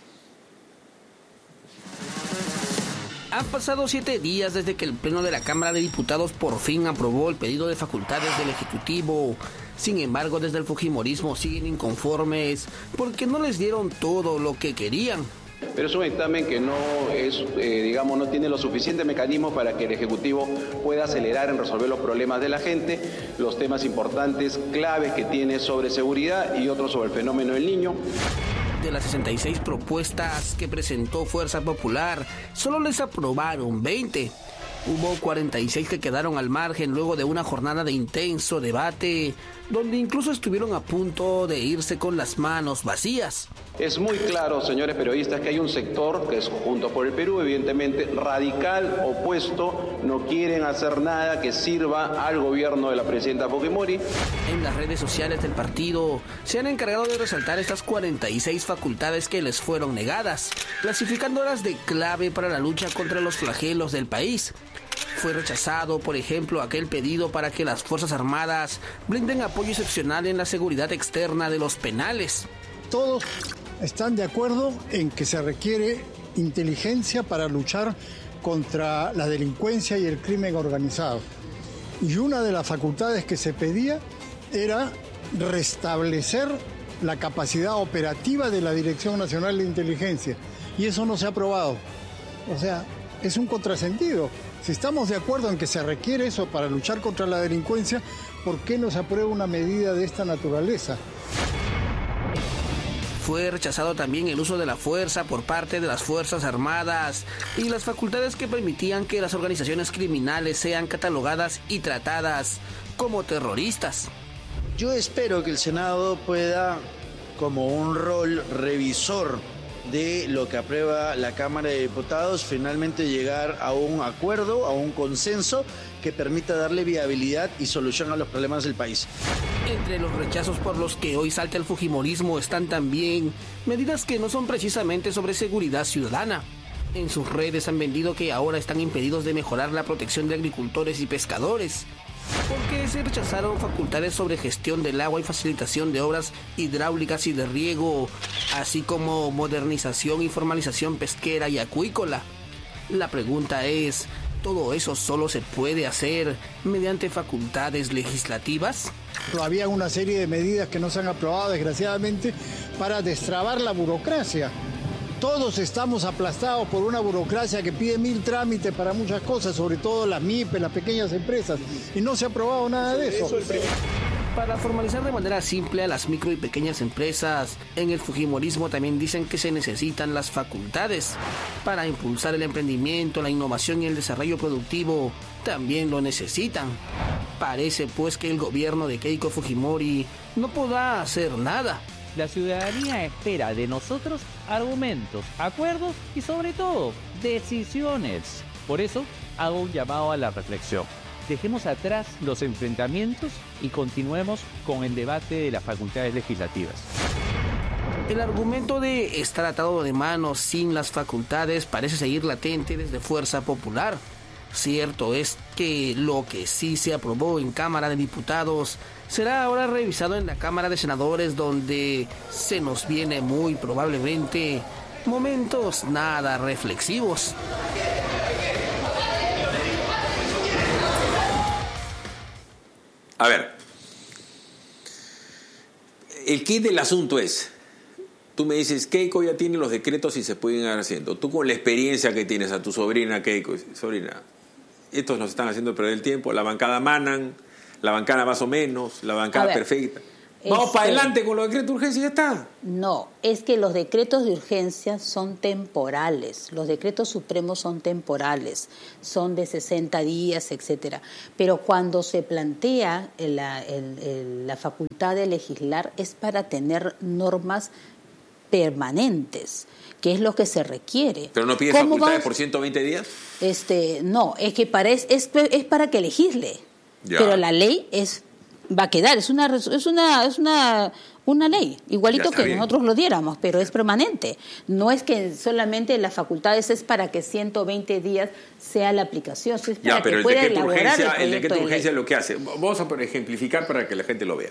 Han pasado siete días desde que el Pleno de la Cámara de Diputados por fin aprobó el pedido de facultades del Ejecutivo. Sin embargo, desde el Fujimorismo siguen inconformes porque no les dieron todo lo que querían. Pero es un dictamen que no es, eh, digamos, no tiene los suficientes mecanismos para que el Ejecutivo pueda acelerar en resolver los problemas de la gente, los temas importantes, claves que tiene sobre seguridad y otros sobre el fenómeno del niño. De las sesenta y seis propuestas que presentó Fuerza Popular, solo les aprobaron veinte. Hubo cuarenta y seis que quedaron al margen luego de una jornada de intenso debate, donde incluso estuvieron a punto de irse con las manos vacías. Es muy claro, señores periodistas, que hay un sector, que es Juntos por el Perú, evidentemente radical, opuesto, no quieren hacer nada que sirva al gobierno de la presidenta Fujimori. En las redes sociales del partido se han encargado de resaltar estas cuarenta y seis facultades que les fueron negadas, clasificándolas de clave para la lucha contra los flagelos del país. Fue rechazado, por ejemplo, aquel pedido para que las Fuerzas Armadas brinden apoyo excepcional en la seguridad externa de los penales. Todos están de acuerdo en que se requiere inteligencia para luchar contra la delincuencia y el crimen organizado. Y una de las facultades que se pedía era restablecer la capacidad operativa de la Dirección Nacional de Inteligencia. Y eso no se ha aprobado. O sea, es un contrasentido. Si estamos de acuerdo en que se requiere eso para luchar contra la delincuencia, ¿por qué no se aprueba una medida de esta naturaleza? Fue rechazado también el uso de la fuerza por parte de las Fuerzas Armadas y las facultades que permitían que las organizaciones criminales sean catalogadas y tratadas como terroristas. Yo espero que el Senado pueda, como un rol revisor de lo que aprueba la Cámara de Diputados, finalmente llegar a un acuerdo, a un consenso que permita darle viabilidad y solución a los problemas del país. Entre los rechazos por los que hoy salta el fujimorismo están también medidas que no son precisamente sobre seguridad ciudadana. En sus redes han vendido que ahora están impedidos de mejorar la protección de agricultores y pescadores, porque se rechazaron facultades sobre gestión del agua y facilitación de obras hidráulicas y de riego, así como modernización y formalización pesquera y acuícola. La pregunta es, ¿todo eso solo se puede hacer mediante facultades legislativas? Había una serie de medidas que no se han aprobado, desgraciadamente, para destrabar la burocracia. Todos estamos aplastados por una burocracia que pide mil trámites para muchas cosas, sobre todo las M I P E, las pequeñas empresas, y no se ha aprobado nada de eso. Para formalizar de manera simple a las micro y pequeñas empresas, en el fujimorismo también dicen que se necesitan las facultades. Para impulsar el emprendimiento, la innovación y el desarrollo productivo, también lo necesitan. Parece pues que el gobierno de Keiko Fujimori no podrá hacer nada. La ciudadanía espera de nosotros argumentos, acuerdos y sobre todo decisiones. Por eso hago un llamado a la reflexión. Dejemos atrás los enfrentamientos y continuemos con el debate de las facultades legislativas. El argumento de estar atado de manos sin las facultades parece seguir latente desde Fuerza Popular. Cierto es que lo que sí se aprobó en Cámara de Diputados será ahora revisado en la Cámara de Senadores, donde se nos viene muy probablemente momentos nada reflexivos. A ver, el kit del asunto es, tú me dices, Keiko ya tiene los decretos y se pueden ir haciendo. Tú con la experiencia que tienes a tu sobrina Keiko, sobrina, estos nos están haciendo perder el tiempo, la bancada manan, la bancada más o menos, la bancada ver, perfecta. Vamos este, para adelante con los decretos de urgencia y ya está. No, es que los decretos de urgencia son temporales, los decretos supremos son temporales, son de sesenta días, etcétera. Pero cuando se plantea la, el, el, la facultad de legislar es para tener normas permanentes, que es lo que se requiere. ¿Pero no pide facultades por ciento veinte días? Este, no, es que para, es, es, es para que legisle, ya. Pero la ley es va a quedar, es una es una es una una ley, igualito que bien. Nosotros lo diéramos, pero es permanente. No es que solamente las facultades es para que ciento veinte días sea la aplicación, es para ya, pero que pueda el decreto elaborar urgencia, el, el decreto de urgencia de lo que hace. Vamos a ejemplificar para que la gente lo vea.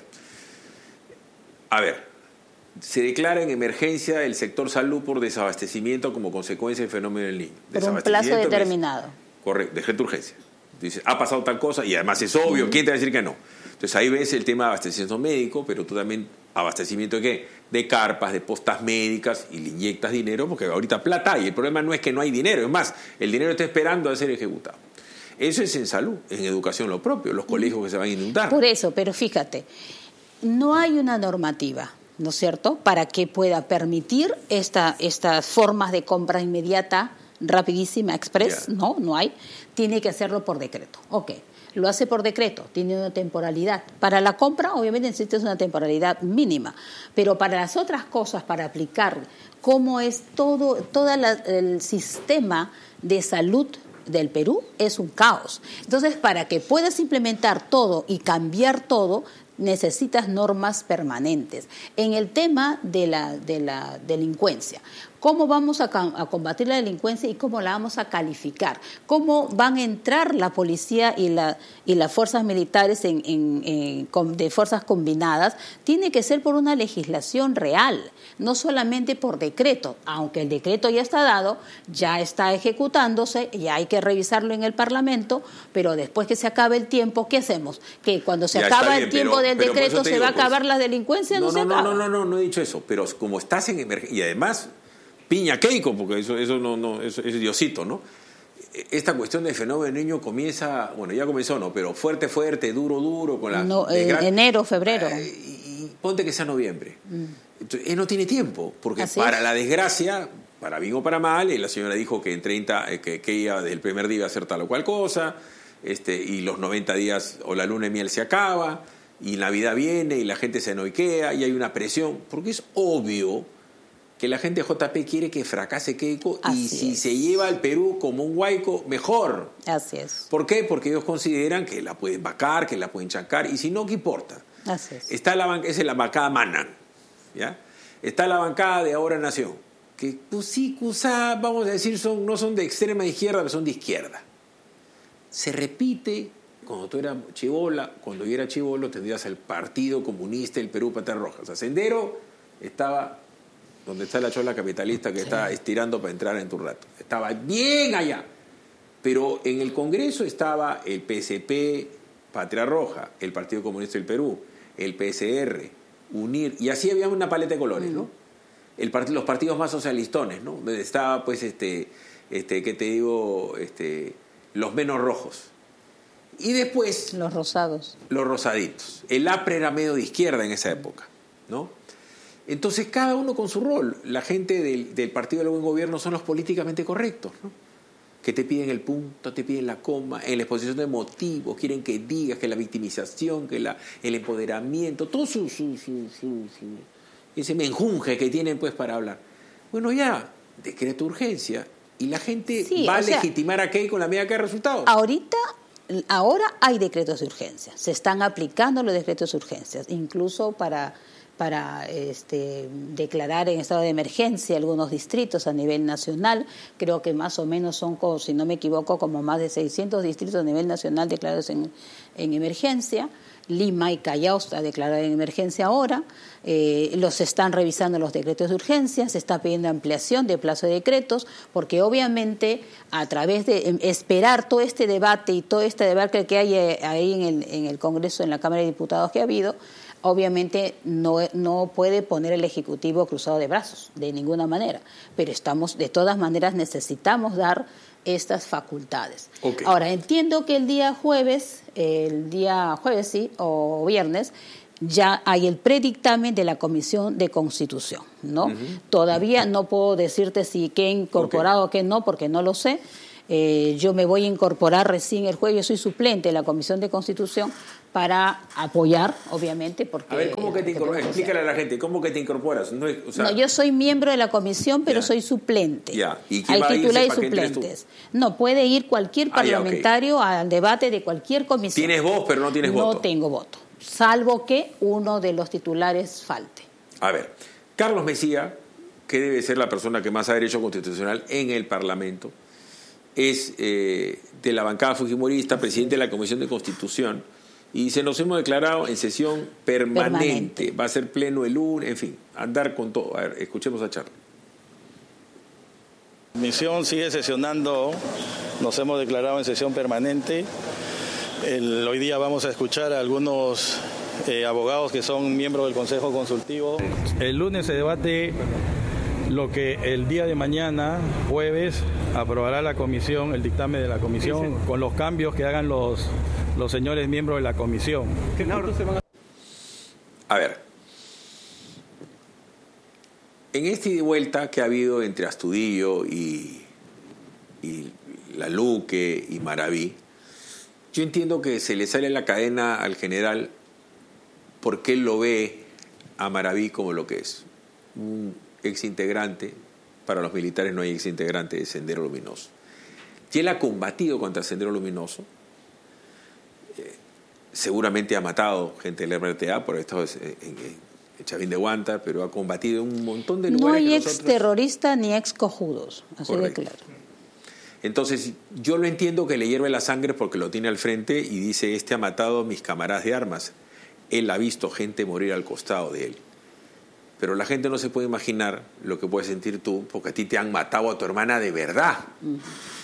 A ver, se declara en emergencia el sector salud por desabastecimiento como consecuencia del fenómeno del niño. Por un plazo determinado. Correcto, decreto de urgencia. Dice, ha pasado tal cosa y además es obvio, ¿quién te va a decir que no? Entonces ahí ves el tema de abastecimiento médico, pero tú también, ¿abastecimiento de qué? De carpas, de postas médicas, y le inyectas dinero, porque ahorita plata hay. El problema no es que no hay dinero, es más, el dinero está esperando a ser ejecutado. Eso es en salud, en educación lo propio, los colegios que se van a inundar. Por eso, pero fíjate, no hay una normativa, ¿no es cierto?, para que pueda permitir esta, estas formas de compra inmediata, rapidísima, express, yeah. no, no hay. Tiene que hacerlo por decreto. Ok, lo hace por decreto, tiene una temporalidad. Para la compra, obviamente, necesitas una temporalidad mínima, pero para las otras cosas, para aplicar cómo es todo, todo la, el sistema de salud del Perú, es un caos. Entonces, para que puedas implementar todo y cambiar todo, necesitas normas permanentes. En el tema de la, de la delincuencia, ¿cómo vamos a, a combatir la delincuencia y cómo la vamos a calificar? ¿Cómo van a entrar la policía y, la, y las fuerzas militares en, en, en, con, de fuerzas combinadas? Tiene que ser por una legislación real, no solamente por decreto. Aunque el decreto ya está dado, ya está ejecutándose, ya hay que revisarlo en el Parlamento, pero después que se acabe el tiempo, ¿qué hacemos? Que cuando se ya acaba bien, el tiempo pero, del pero decreto se digo, va a acabar pues, la delincuencia, no, no se no, acaba. No, no, no, no he dicho eso, pero como estás en emergencia, y además, piña Keiko, porque eso, eso no, no, eso es Diosito, ¿no? Esta cuestión del fenómeno niño comienza, bueno, ya comenzó, ¿no? Pero fuerte, fuerte, duro, duro, con la... No, eh, gran... Enero, febrero. Eh, y, y ponte que sea noviembre. Mm. Entonces, él no tiene tiempo, porque Así para es. la desgracia, para bien o para mal, y la señora dijo que en treinta, eh, que, que ella desde el primer día iba a hacer tal o cual cosa, este, y los noventa días o la luna de miel se acaba, y Navidad viene, y la gente se noiquea, y hay una presión, porque es obvio que la gente de J P quiere que fracase Keiko, Así y si es. se lleva al Perú como un huaico, mejor. Así es. ¿Por qué? Porque ellos consideran que la pueden vacar, que la pueden chancar, y si no, ¿qué importa? Así es. Está la, esa es la bancada Manan, ¿ya? Está la bancada de Ahora Nación, que pues sí, quizá, vamos a decir, son, no son de extrema izquierda, pero son de izquierda. Se repite cuando tú eras chibola, cuando yo era chibolo, tendrías el Partido Comunista del Perú, Patas Rojas. O sea, Sendero estaba donde está la chola capitalista que sí. está estirando para entrar en tu rato. Estaba bien allá. Pero en el Congreso estaba el P S P, Patria Roja, el Partido Comunista del Perú, el P S R, UNIR, y así había una paleta de colores, ¿no? El part- los partidos más socialistones, ¿no? Donde estaba, pues, este, este, ¿qué te digo? Este, los menos rojos. Y después... Los rosados. Los rosaditos. El A P R E era medio de izquierda en esa época, ¿no? Entonces, cada uno con su rol. La gente del, del Partido del Buen Gobierno son los políticamente correctos, ¿no? que te piden el punto, te piden la coma, en la exposición de motivos, quieren que digas que la victimización, que la, el empoderamiento, todo su, su, su, su, su ese menjunje que tienen pues para hablar. Bueno, ya, decreto de urgencia y la gente sí, va a sea, legitimar a Keiko con la medida que ha resultado. Ahorita, ahora hay decretos de urgencia, se están aplicando los decretos de urgencia, incluso para... para este, declarar en estado de emergencia algunos distritos a nivel nacional. Creo que más o menos son, si no me equivoco, como más de seiscientos distritos a nivel nacional declarados en, en emergencia. Lima y Callao está declarado en emergencia ahora. Eh, los están revisando los decretos de urgencia, se está pidiendo ampliación de plazo de decretos, porque obviamente a través de esperar todo este debate y todo este debate que hay ahí en el, en el Congreso, en la Cámara de Diputados que ha habido, obviamente no, no puede poner el Ejecutivo cruzado de brazos, de ninguna manera. Pero estamos, de todas maneras, necesitamos dar estas facultades. Okay. Ahora, entiendo que el día jueves, el día jueves, sí, o viernes, ya hay el predictamen de la Comisión de Constitución, ¿no? Uh-huh. Todavía no puedo decirte si qué incorporado o okay. qué no, porque no lo sé. Eh, yo me voy a incorporar recién el jueves, yo soy suplente de la Comisión de Constitución para apoyar, obviamente, porque... A ver, ¿cómo que te incorporas? Explícale a la gente, ¿cómo que te incorporas? No, es, o sea... no, yo soy miembro de la comisión, pero ya. soy suplente. Ya. ¿Y quién Hay va titular a y suplentes. No, puede ir cualquier parlamentario ah, ya, okay. al debate de cualquier comisión. Tienes voz, pero no tienes no voto. No tengo voto, salvo que uno de los titulares falte. A ver, Carlos Mejía, que debe ser la persona que más ha derecho constitucional en el Parlamento, es eh, de la bancada fujimorista, presidente de la Comisión de Constitución, y se nos hemos declarado en sesión permanente. permanente. Va a ser pleno el lunes, en fin, andar con todo. A ver, escuchemos a Charlie. La comisión sigue sesionando, nos hemos declarado en sesión permanente. El, hoy día vamos a escuchar a algunos eh, abogados que son miembros del Consejo Consultivo. El lunes se debate lo que el día de mañana, jueves, aprobará la comisión, el dictamen de la comisión, sí, sí. con los cambios que hagan los, los señores miembros de la comisión. A ver, en esta ida y vuelta que ha habido entre Astudillo y, y La Luque y Maraví, yo entiendo que se le sale la cadena al general porque él lo ve a Maraví como lo que es, un exintegrante. Para los militares no hay exintegrante de Sendero Luminoso. Y él ha combatido contra Sendero Luminoso, eh, seguramente ha matado gente del R T A por estado en, en, en Chavín de Huanta, pero ha combatido en un montón de lugares. No hay que ex nosotros... terrorista ni ex cojudos, así Correcto. de claro. Entonces, yo lo entiendo que le hierve la sangre porque lo tiene al frente y dice, este ha matado a mis camaradas de armas. Él ha visto gente morir al costado de él. Pero la gente no se puede imaginar lo que puedes sentir tú, porque a ti te han matado a tu hermana de verdad. Uh-huh.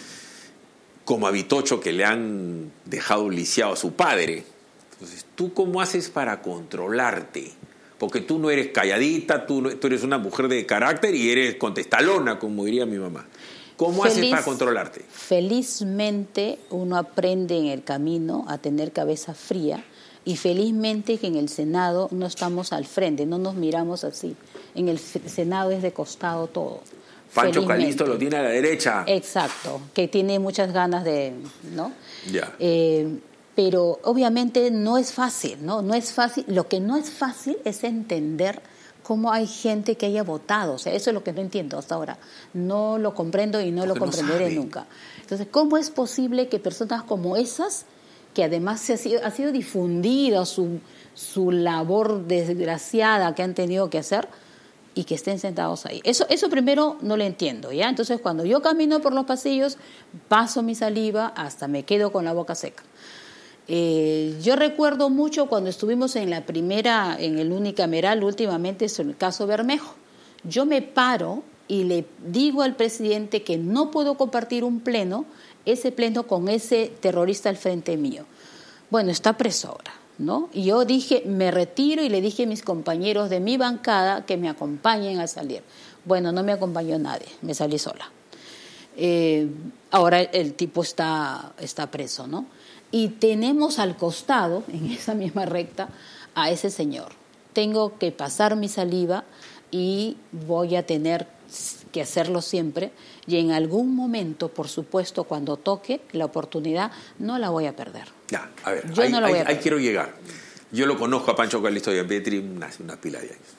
Como a Vitocho, que le han dejado lisiado a su padre. Entonces, ¿tú cómo haces para controlarte? Porque tú no eres calladita, tú, no, tú eres una mujer de carácter y eres contestalona, como diría mi mamá. ¿Cómo Feliz, haces para controlarte? Felizmente uno aprende en el camino a tener cabeza fría. Y felizmente que en el Senado no estamos al frente, no nos miramos así. En el Senado es de costado todo. Pancho Calisto lo tiene a la derecha. Exacto, que tiene muchas ganas de... ¿no? Ya. Eh, pero obviamente no es fácil, ¿no? No es fácil. Lo que no es fácil es entender cómo hay gente que haya votado. O sea, eso es lo que no entiendo hasta ahora. No lo comprendo y no Porque lo comprenderé no nunca. Entonces, ¿cómo es posible que personas como esas... que además se ha, sido, ha sido difundida su, su labor desgraciada que han tenido que hacer y que estén sentados ahí. Eso, eso primero no lo entiendo, ¿ya? Entonces, cuando yo camino por los pasillos, paso mi saliva hasta me quedo con la boca seca. Eh, yo recuerdo mucho cuando estuvimos en la primera, en el unicameral, últimamente es el caso Bermejo. Yo me paro y le digo al presidente que no puedo compartir un pleno ese pleno con ese terrorista al frente mío. Bueno, está preso ahora, ¿no? Y yo dije, me retiro y le dije a mis compañeros de mi bancada que me acompañen a salir. Bueno, no me acompañó nadie, me salí sola. Eh, ahora el tipo está, está preso, ¿no? Y tenemos al costado, en esa misma recta, a ese señor. Tengo que pasar mi saliva y voy a tener que hacerlo siempre, y en algún momento, por supuesto, cuando toque la oportunidad, no la voy a perder. Ya, a ver, Yo ahí, no la voy ahí, a perder. ahí quiero llegar. Yo lo conozco a Pancho Calixto Gianpietri una, una pila de años.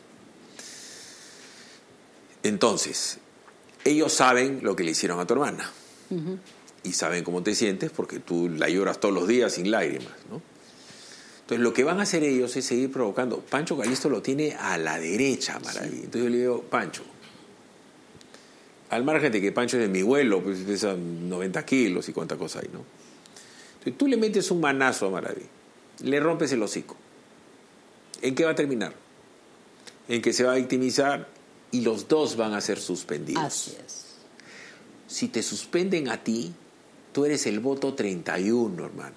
Entonces, ellos saben lo que le hicieron a tu hermana. Uh-huh. Y saben cómo te sientes porque tú la lloras todos los días sin lágrimas, ¿no? Entonces, lo que van a hacer ellos es seguir provocando. Pancho Calixto lo tiene a la derecha, Maraví. Sí. Entonces yo le digo, Pancho, al margen de que Pancho es de mi vuelo, pues pesa noventa kilos y cuánta cosa hay, ¿no? Entonces, tú le metes un manazo a Maraví, le rompes el hocico. ¿En qué va a terminar? En que se va a victimizar y los dos van a ser suspendidos. Así es. Si te suspenden a ti, tú eres el voto treinta y uno, hermano.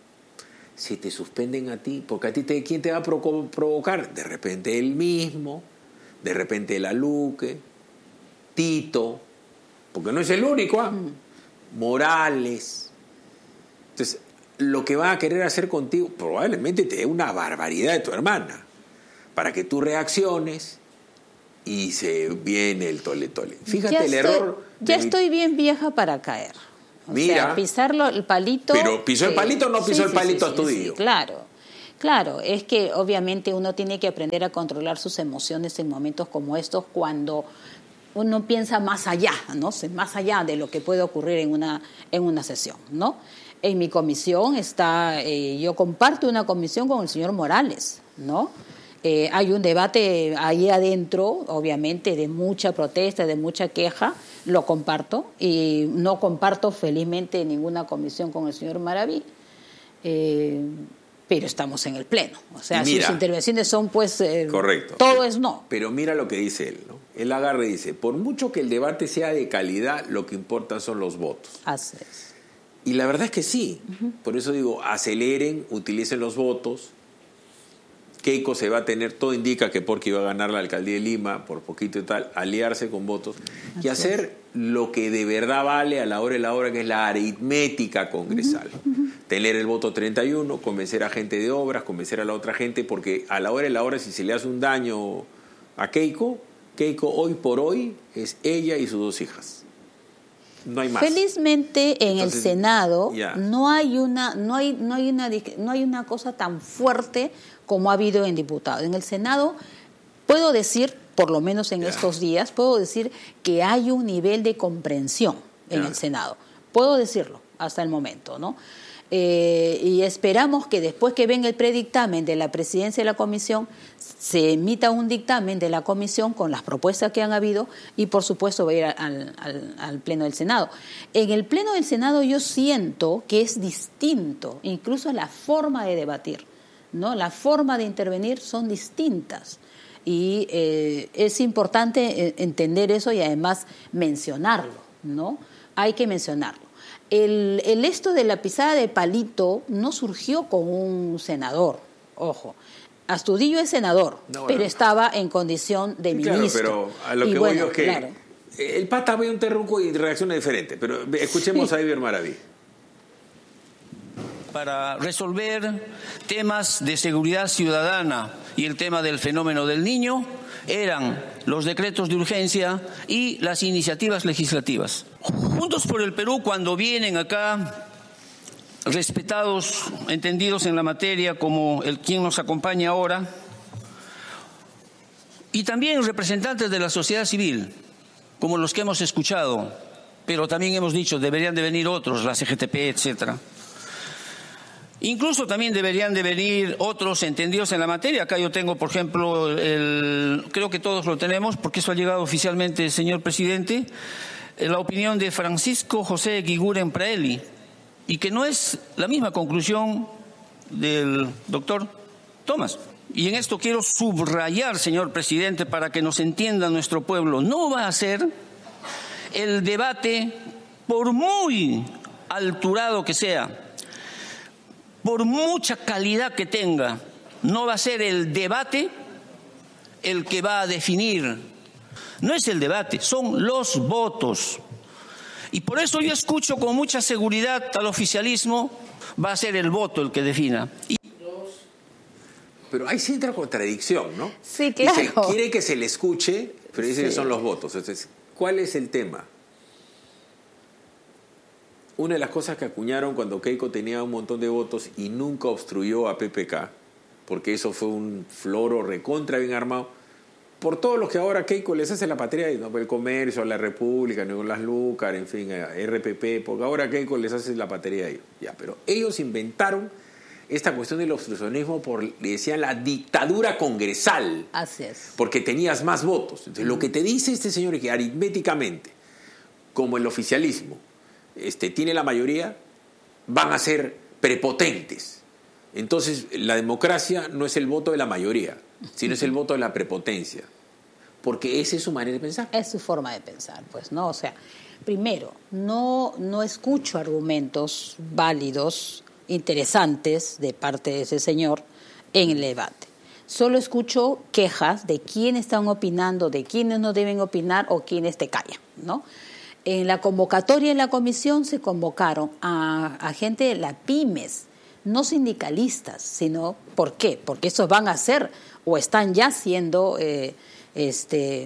Si te suspenden a ti, porque a ti te, ¿quién te va a provo- provocar? De repente él mismo, de repente la Luque, Tito, porque no es el único, ¿ah? Mm. Morales. Entonces, lo que va a querer hacer contigo, probablemente te dé una barbaridad de tu hermana, para que tú reacciones y se viene el tole tole. Fíjate ya el estoy, error. Ya mi... estoy bien vieja para caer. O Mira, sea, pisarlo, el palito. Pero pisó el palito o no pisó sí, el palito sí, a tu sí, dillo. Sí, claro. Claro, es que obviamente uno tiene que aprender a controlar sus emociones en momentos como estos, cuando uno piensa más allá, ¿no? Más allá de lo que puede ocurrir en una, en una sesión, ¿no? En mi comisión está, eh, yo comparto una comisión con el señor Morales, ¿no? Eh, hay un debate ahí adentro, obviamente, de mucha protesta, de mucha queja, lo comparto, y no comparto felizmente ninguna comisión con el señor Maraví, eh, pero estamos en el pleno. O sea, mira, sus intervenciones son, pues, eh, correcto. todo pero, es no. Pero mira lo que dice él, ¿no? Él agarra y dice, por mucho que el debate sea de calidad, lo que importa son los votos. Así es. Y la verdad es que sí. Uh-huh. Por eso digo, aceleren, utilicen los votos. Keiko se va a tener, todo indica que porque iba a ganar la alcaldía de Lima, por poquito y tal, aliarse con votos Así y hacer es. lo que de verdad vale a la hora de la hora, que es la aritmética congresal. Uh-huh. Uh-huh. Tener el voto treinta y uno, convencer a gente de obras, convencer a la otra gente, porque a la hora de la hora, si se le hace un daño a Keiko, Keiko hoy por hoy es ella y sus dos hijas. No hay más. Felizmente en Entonces, el Senado yeah. no hay una no hay no hay una no hay una cosa tan fuerte como ha habido en diputados. En el Senado puedo decir, por lo menos en yeah. estos días, puedo decir que hay un nivel de comprensión en yeah. el Senado. Puedo decirlo hasta el momento, ¿no? Eh, y esperamos que después que venga el predictamen de la presidencia de la comisión, se emita un dictamen de la comisión con las propuestas que han habido y, por supuesto, va a ir al, al, al pleno del Senado. En el pleno del Senado yo siento que es distinto, incluso la forma de debatir, ¿no? La forma de intervenir son distintas. Y eh, es importante entender eso y además mencionarlo, ¿no? Hay que mencionarlo. El, el esto de la pisada de palito no surgió con un senador, ojo. Astudillo es senador, no, bueno. pero estaba en condición de sí, ministro. Claro, pero a lo que y voy bueno, yo es que claro. el pata ve un terruco y reacciona diferente. Pero escuchemos sí. a Iber Maraví. Para resolver temas de seguridad ciudadana y el tema del fenómeno del niño eran los decretos de urgencia y las iniciativas legislativas. Juntos por el Perú, cuando vienen acá respetados, entendidos en la materia, como el quien nos acompaña ahora, y también representantes de la sociedad civil, como los que hemos escuchado, pero también hemos dicho, deberían de venir otros, la C G T P, etcétera. Incluso también deberían de venir otros entendidos en la materia. Acá yo tengo, por ejemplo, el, creo que todos lo tenemos, porque eso ha llegado oficialmente, señor presidente, la opinión de Francisco José Guiguren Praeli, y que no es la misma conclusión del doctor Tomás. Y en esto quiero subrayar, señor presidente, para que nos entienda nuestro pueblo, no va a ser el debate, por muy alturado que sea, por mucha calidad que tenga, no va a ser el debate el que va a definir. No es el debate, son los votos. Y por eso yo escucho con mucha seguridad al oficialismo, va a ser el voto el que defina. Y... pero ahí sí entra contradicción, ¿no? Sí, claro. Dice, quiere que se le escuche, pero dice Sí. que son los votos. Entonces, ¿cuál es el tema? Una de las cosas que acuñaron cuando Keiko tenía un montón de votos y nunca obstruyó a P P K, porque eso fue un floro recontra bien armado, por todos los que ahora Keiko les hace la patria, ¿no? El Comercio, a la República, Nicolás Lúcar, en fin, a R P P, porque ahora Keiko les hace la patria a ellos. Ya, pero ellos inventaron esta cuestión del obstruccionismo por, le decían, la dictadura congresal. Así es. Porque tenías más votos. Entonces, lo que te dice este señor es que aritméticamente, como el oficialismo este, tiene la mayoría, van a ser prepotentes. Entonces, la democracia no es el voto de la mayoría, sino es el voto de la prepotencia. Porque esa es su manera de pensar. Es su forma de pensar, pues, ¿no? O sea, primero, no, no escucho argumentos válidos, interesantes de parte de ese señor en el debate. Solo escucho quejas de quiénes están opinando, de quiénes no deben opinar o quiénes te callan, ¿no? En la convocatoria en la comisión se convocaron a, a gente de la pymes, no sindicalistas, sino ¿por qué? Porque esos van a ser o están ya siendo eh, este,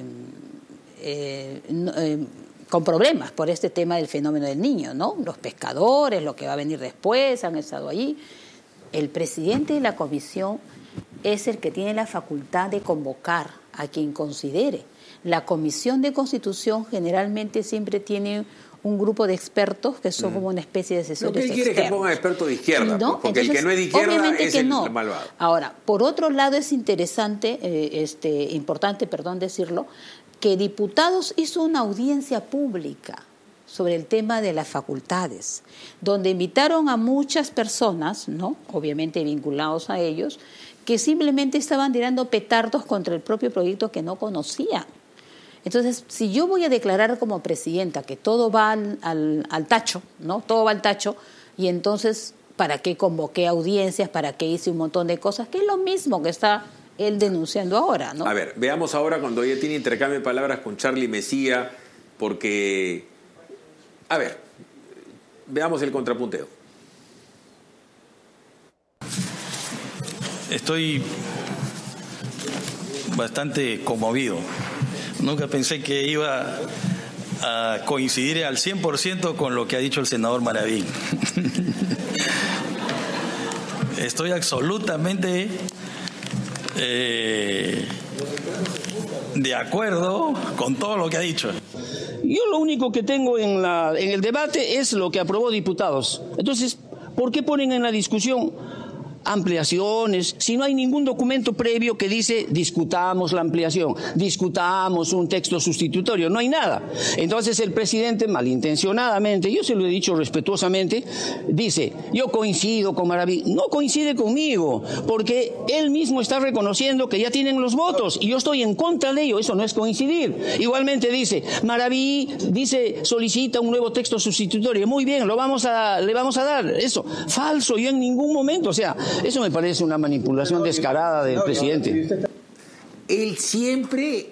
eh, eh, con problemas por este tema del fenómeno del niño, ¿no? Los pescadores, lo que va a venir después, han estado allí. El presidente de la comisión es el que tiene la facultad de convocar a quien considere. La Comisión de Constitución generalmente siempre tiene un grupo de expertos que son mm. como una especie de asesores externos. Lo que él quiere es que pongan expertos de izquierda, ¿no? Porque entonces, el que no es de izquierda es el no. malvado. Ahora, por otro lado es interesante, eh, este, importante, perdón decirlo, que Diputados hizo una audiencia pública sobre el tema de las facultades, donde invitaron a muchas personas, ¿no? Obviamente vinculados a ellos, que simplemente estaban tirando petardos contra el propio proyecto que no conocían. Entonces, si yo voy a declarar como presidenta que todo va al, al, al tacho, ¿no? Todo va al tacho, y entonces, ¿para qué convoqué audiencias? ¿Para qué hice un montón de cosas? Que es lo mismo que está él denunciando ahora, ¿no? A ver, veamos ahora cuando ella tiene intercambio de palabras con Charlie Mesía, porque... A ver, veamos el contrapunteo. Estoy bastante conmovido. Nunca pensé que iba a coincidir al cien por ciento con lo que ha dicho el senador Maraví. Estoy absolutamente eh, de acuerdo con todo lo que ha dicho. Yo lo único que tengo en, la, en el debate es lo que aprobó Diputados. Entonces, ¿por qué ponen en la discusión ampliaciones, si no hay ningún documento previo que dice discutamos la ampliación, discutamos un texto sustitutorio? No hay nada. Entonces el presidente malintencionadamente, yo se lo he dicho respetuosamente, dice, yo coincido con Maraví. No coincide conmigo, porque él mismo está reconociendo que ya tienen los votos y yo estoy en contra de ello. Eso no es coincidir. Igualmente dice, Maraví dice, solicita un nuevo texto sustitutorio. Muy bien, lo vamos a, le vamos a dar. Eso, falso, yo en ningún momento, o sea, eso me parece una manipulación descarada del presidente. Él siempre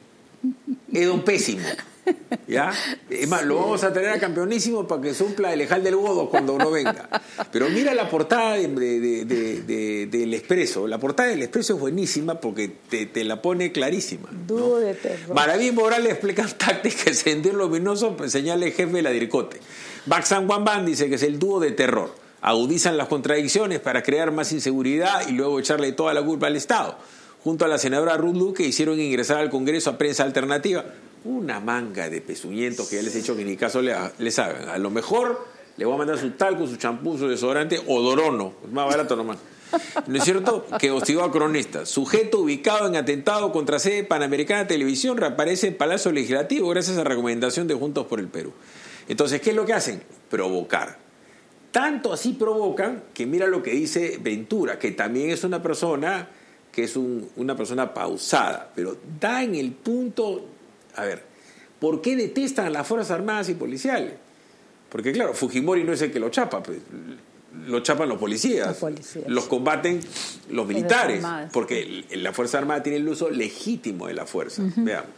es un pésimo, ¿ya? Es más, lo vamos a traer a Campeonísimo para que supla el Ejal del Godo cuando uno venga. Pero mira la portada de, de, de, de, del Expreso. La portada del Expreso es buenísima porque te, te la pone clarísima, ¿no? Dúo de terror. Maraví Morales explica táctica, Sendero Luminoso, señala el jefe de la Dircote. Baxan Wamban dice que es el dúo de terror. Agudizan las contradicciones para crear más inseguridad y luego echarle toda la culpa al Estado. Junto a la senadora Ruth Luque hicieron ingresar al Congreso a Prensa Alternativa una manga de pezuñentos que ya les he dicho que ni caso les hagan. A lo mejor le voy a mandar su talco, su champú, su desodorante odorono, es más barato nomás. ¿No es cierto? Que hostigó a cronistas. Sujeto ubicado en atentado contra sede Panamericana de Televisión reaparece en Palacio Legislativo gracias a recomendación de Juntos por el Perú. Entonces, ¿qué es lo que hacen? Provocar. Tanto así provocan que mira lo que dice Ventura, que también es una persona que es un, una persona pausada, pero da en el punto, a ver, ¿por qué detestan a las Fuerzas Armadas y Policiales? Porque claro, Fujimori no es el que lo chapa, pues, lo chapan los policías, los policías, los combaten los militares, porque la Fuerza Armada tiene el uso legítimo de la fuerza. Uh-huh. Veamos.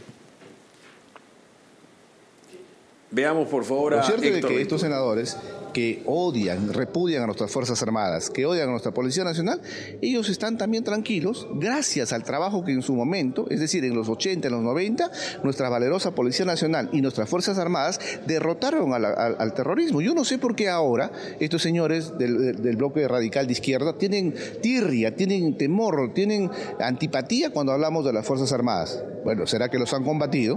Veamos, por favor, a Lo cierto es Héctor que Ventura. Estos senadores que odian, repudian a nuestras Fuerzas Armadas, que odian a nuestra Policía Nacional, ellos están también tranquilos gracias al trabajo que en su momento, es decir, en los ochenta, en los noventa, nuestra valerosa Policía Nacional y nuestras Fuerzas Armadas derrotaron al, al, al terrorismo. Yo no sé por qué ahora estos señores del, del bloque radical de izquierda tienen tirria, tienen temor, tienen antipatía cuando hablamos de las Fuerzas Armadas. Bueno, ¿será que los han combatido?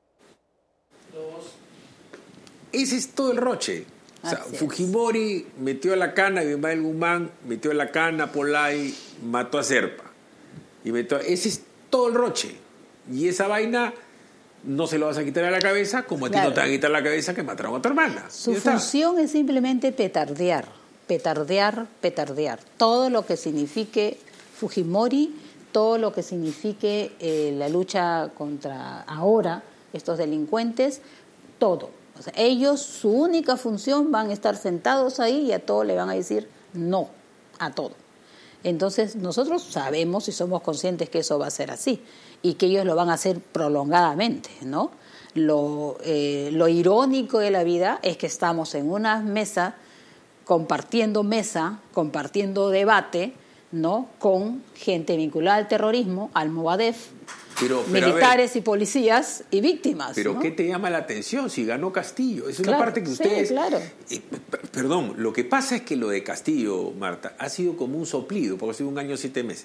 Ese es todo el roche. O sea, Fujimori metió a la cana a Ismael Guzmán, metió a la cana a Polay, mató a Serpa. Y metió a... Ese es todo el roche. Y esa vaina no se lo vas a quitar a la cabeza, como a claro. ti no te van a quitar la cabeza que mataron a tu hermana. Su función es simplemente petardear, petardear, petardear. Todo lo que signifique Fujimori, todo lo que signifique eh, la lucha contra ahora estos delincuentes, todo. O sea, ellos, su única función, van a estar sentados ahí y a todo le van a decir no, a todo. Entonces, nosotros sabemos y somos conscientes que eso va a ser así y que ellos lo van a hacer prolongadamente, ¿no? Lo, eh, lo irónico de la vida es que estamos en una mesa, compartiendo mesa, compartiendo debate, ¿no? Con gente vinculada al terrorismo, al Movadef, Pero, pero militares ver, y policías y víctimas. Pero ¿no? ¿qué te llama la atención si ganó Castillo? Es claro, una parte que ustedes... Sí, claro. Eh, perdón, lo que pasa es que lo de Castillo, Marta, ha sido como un soplido, porque ha sido un año siete meses.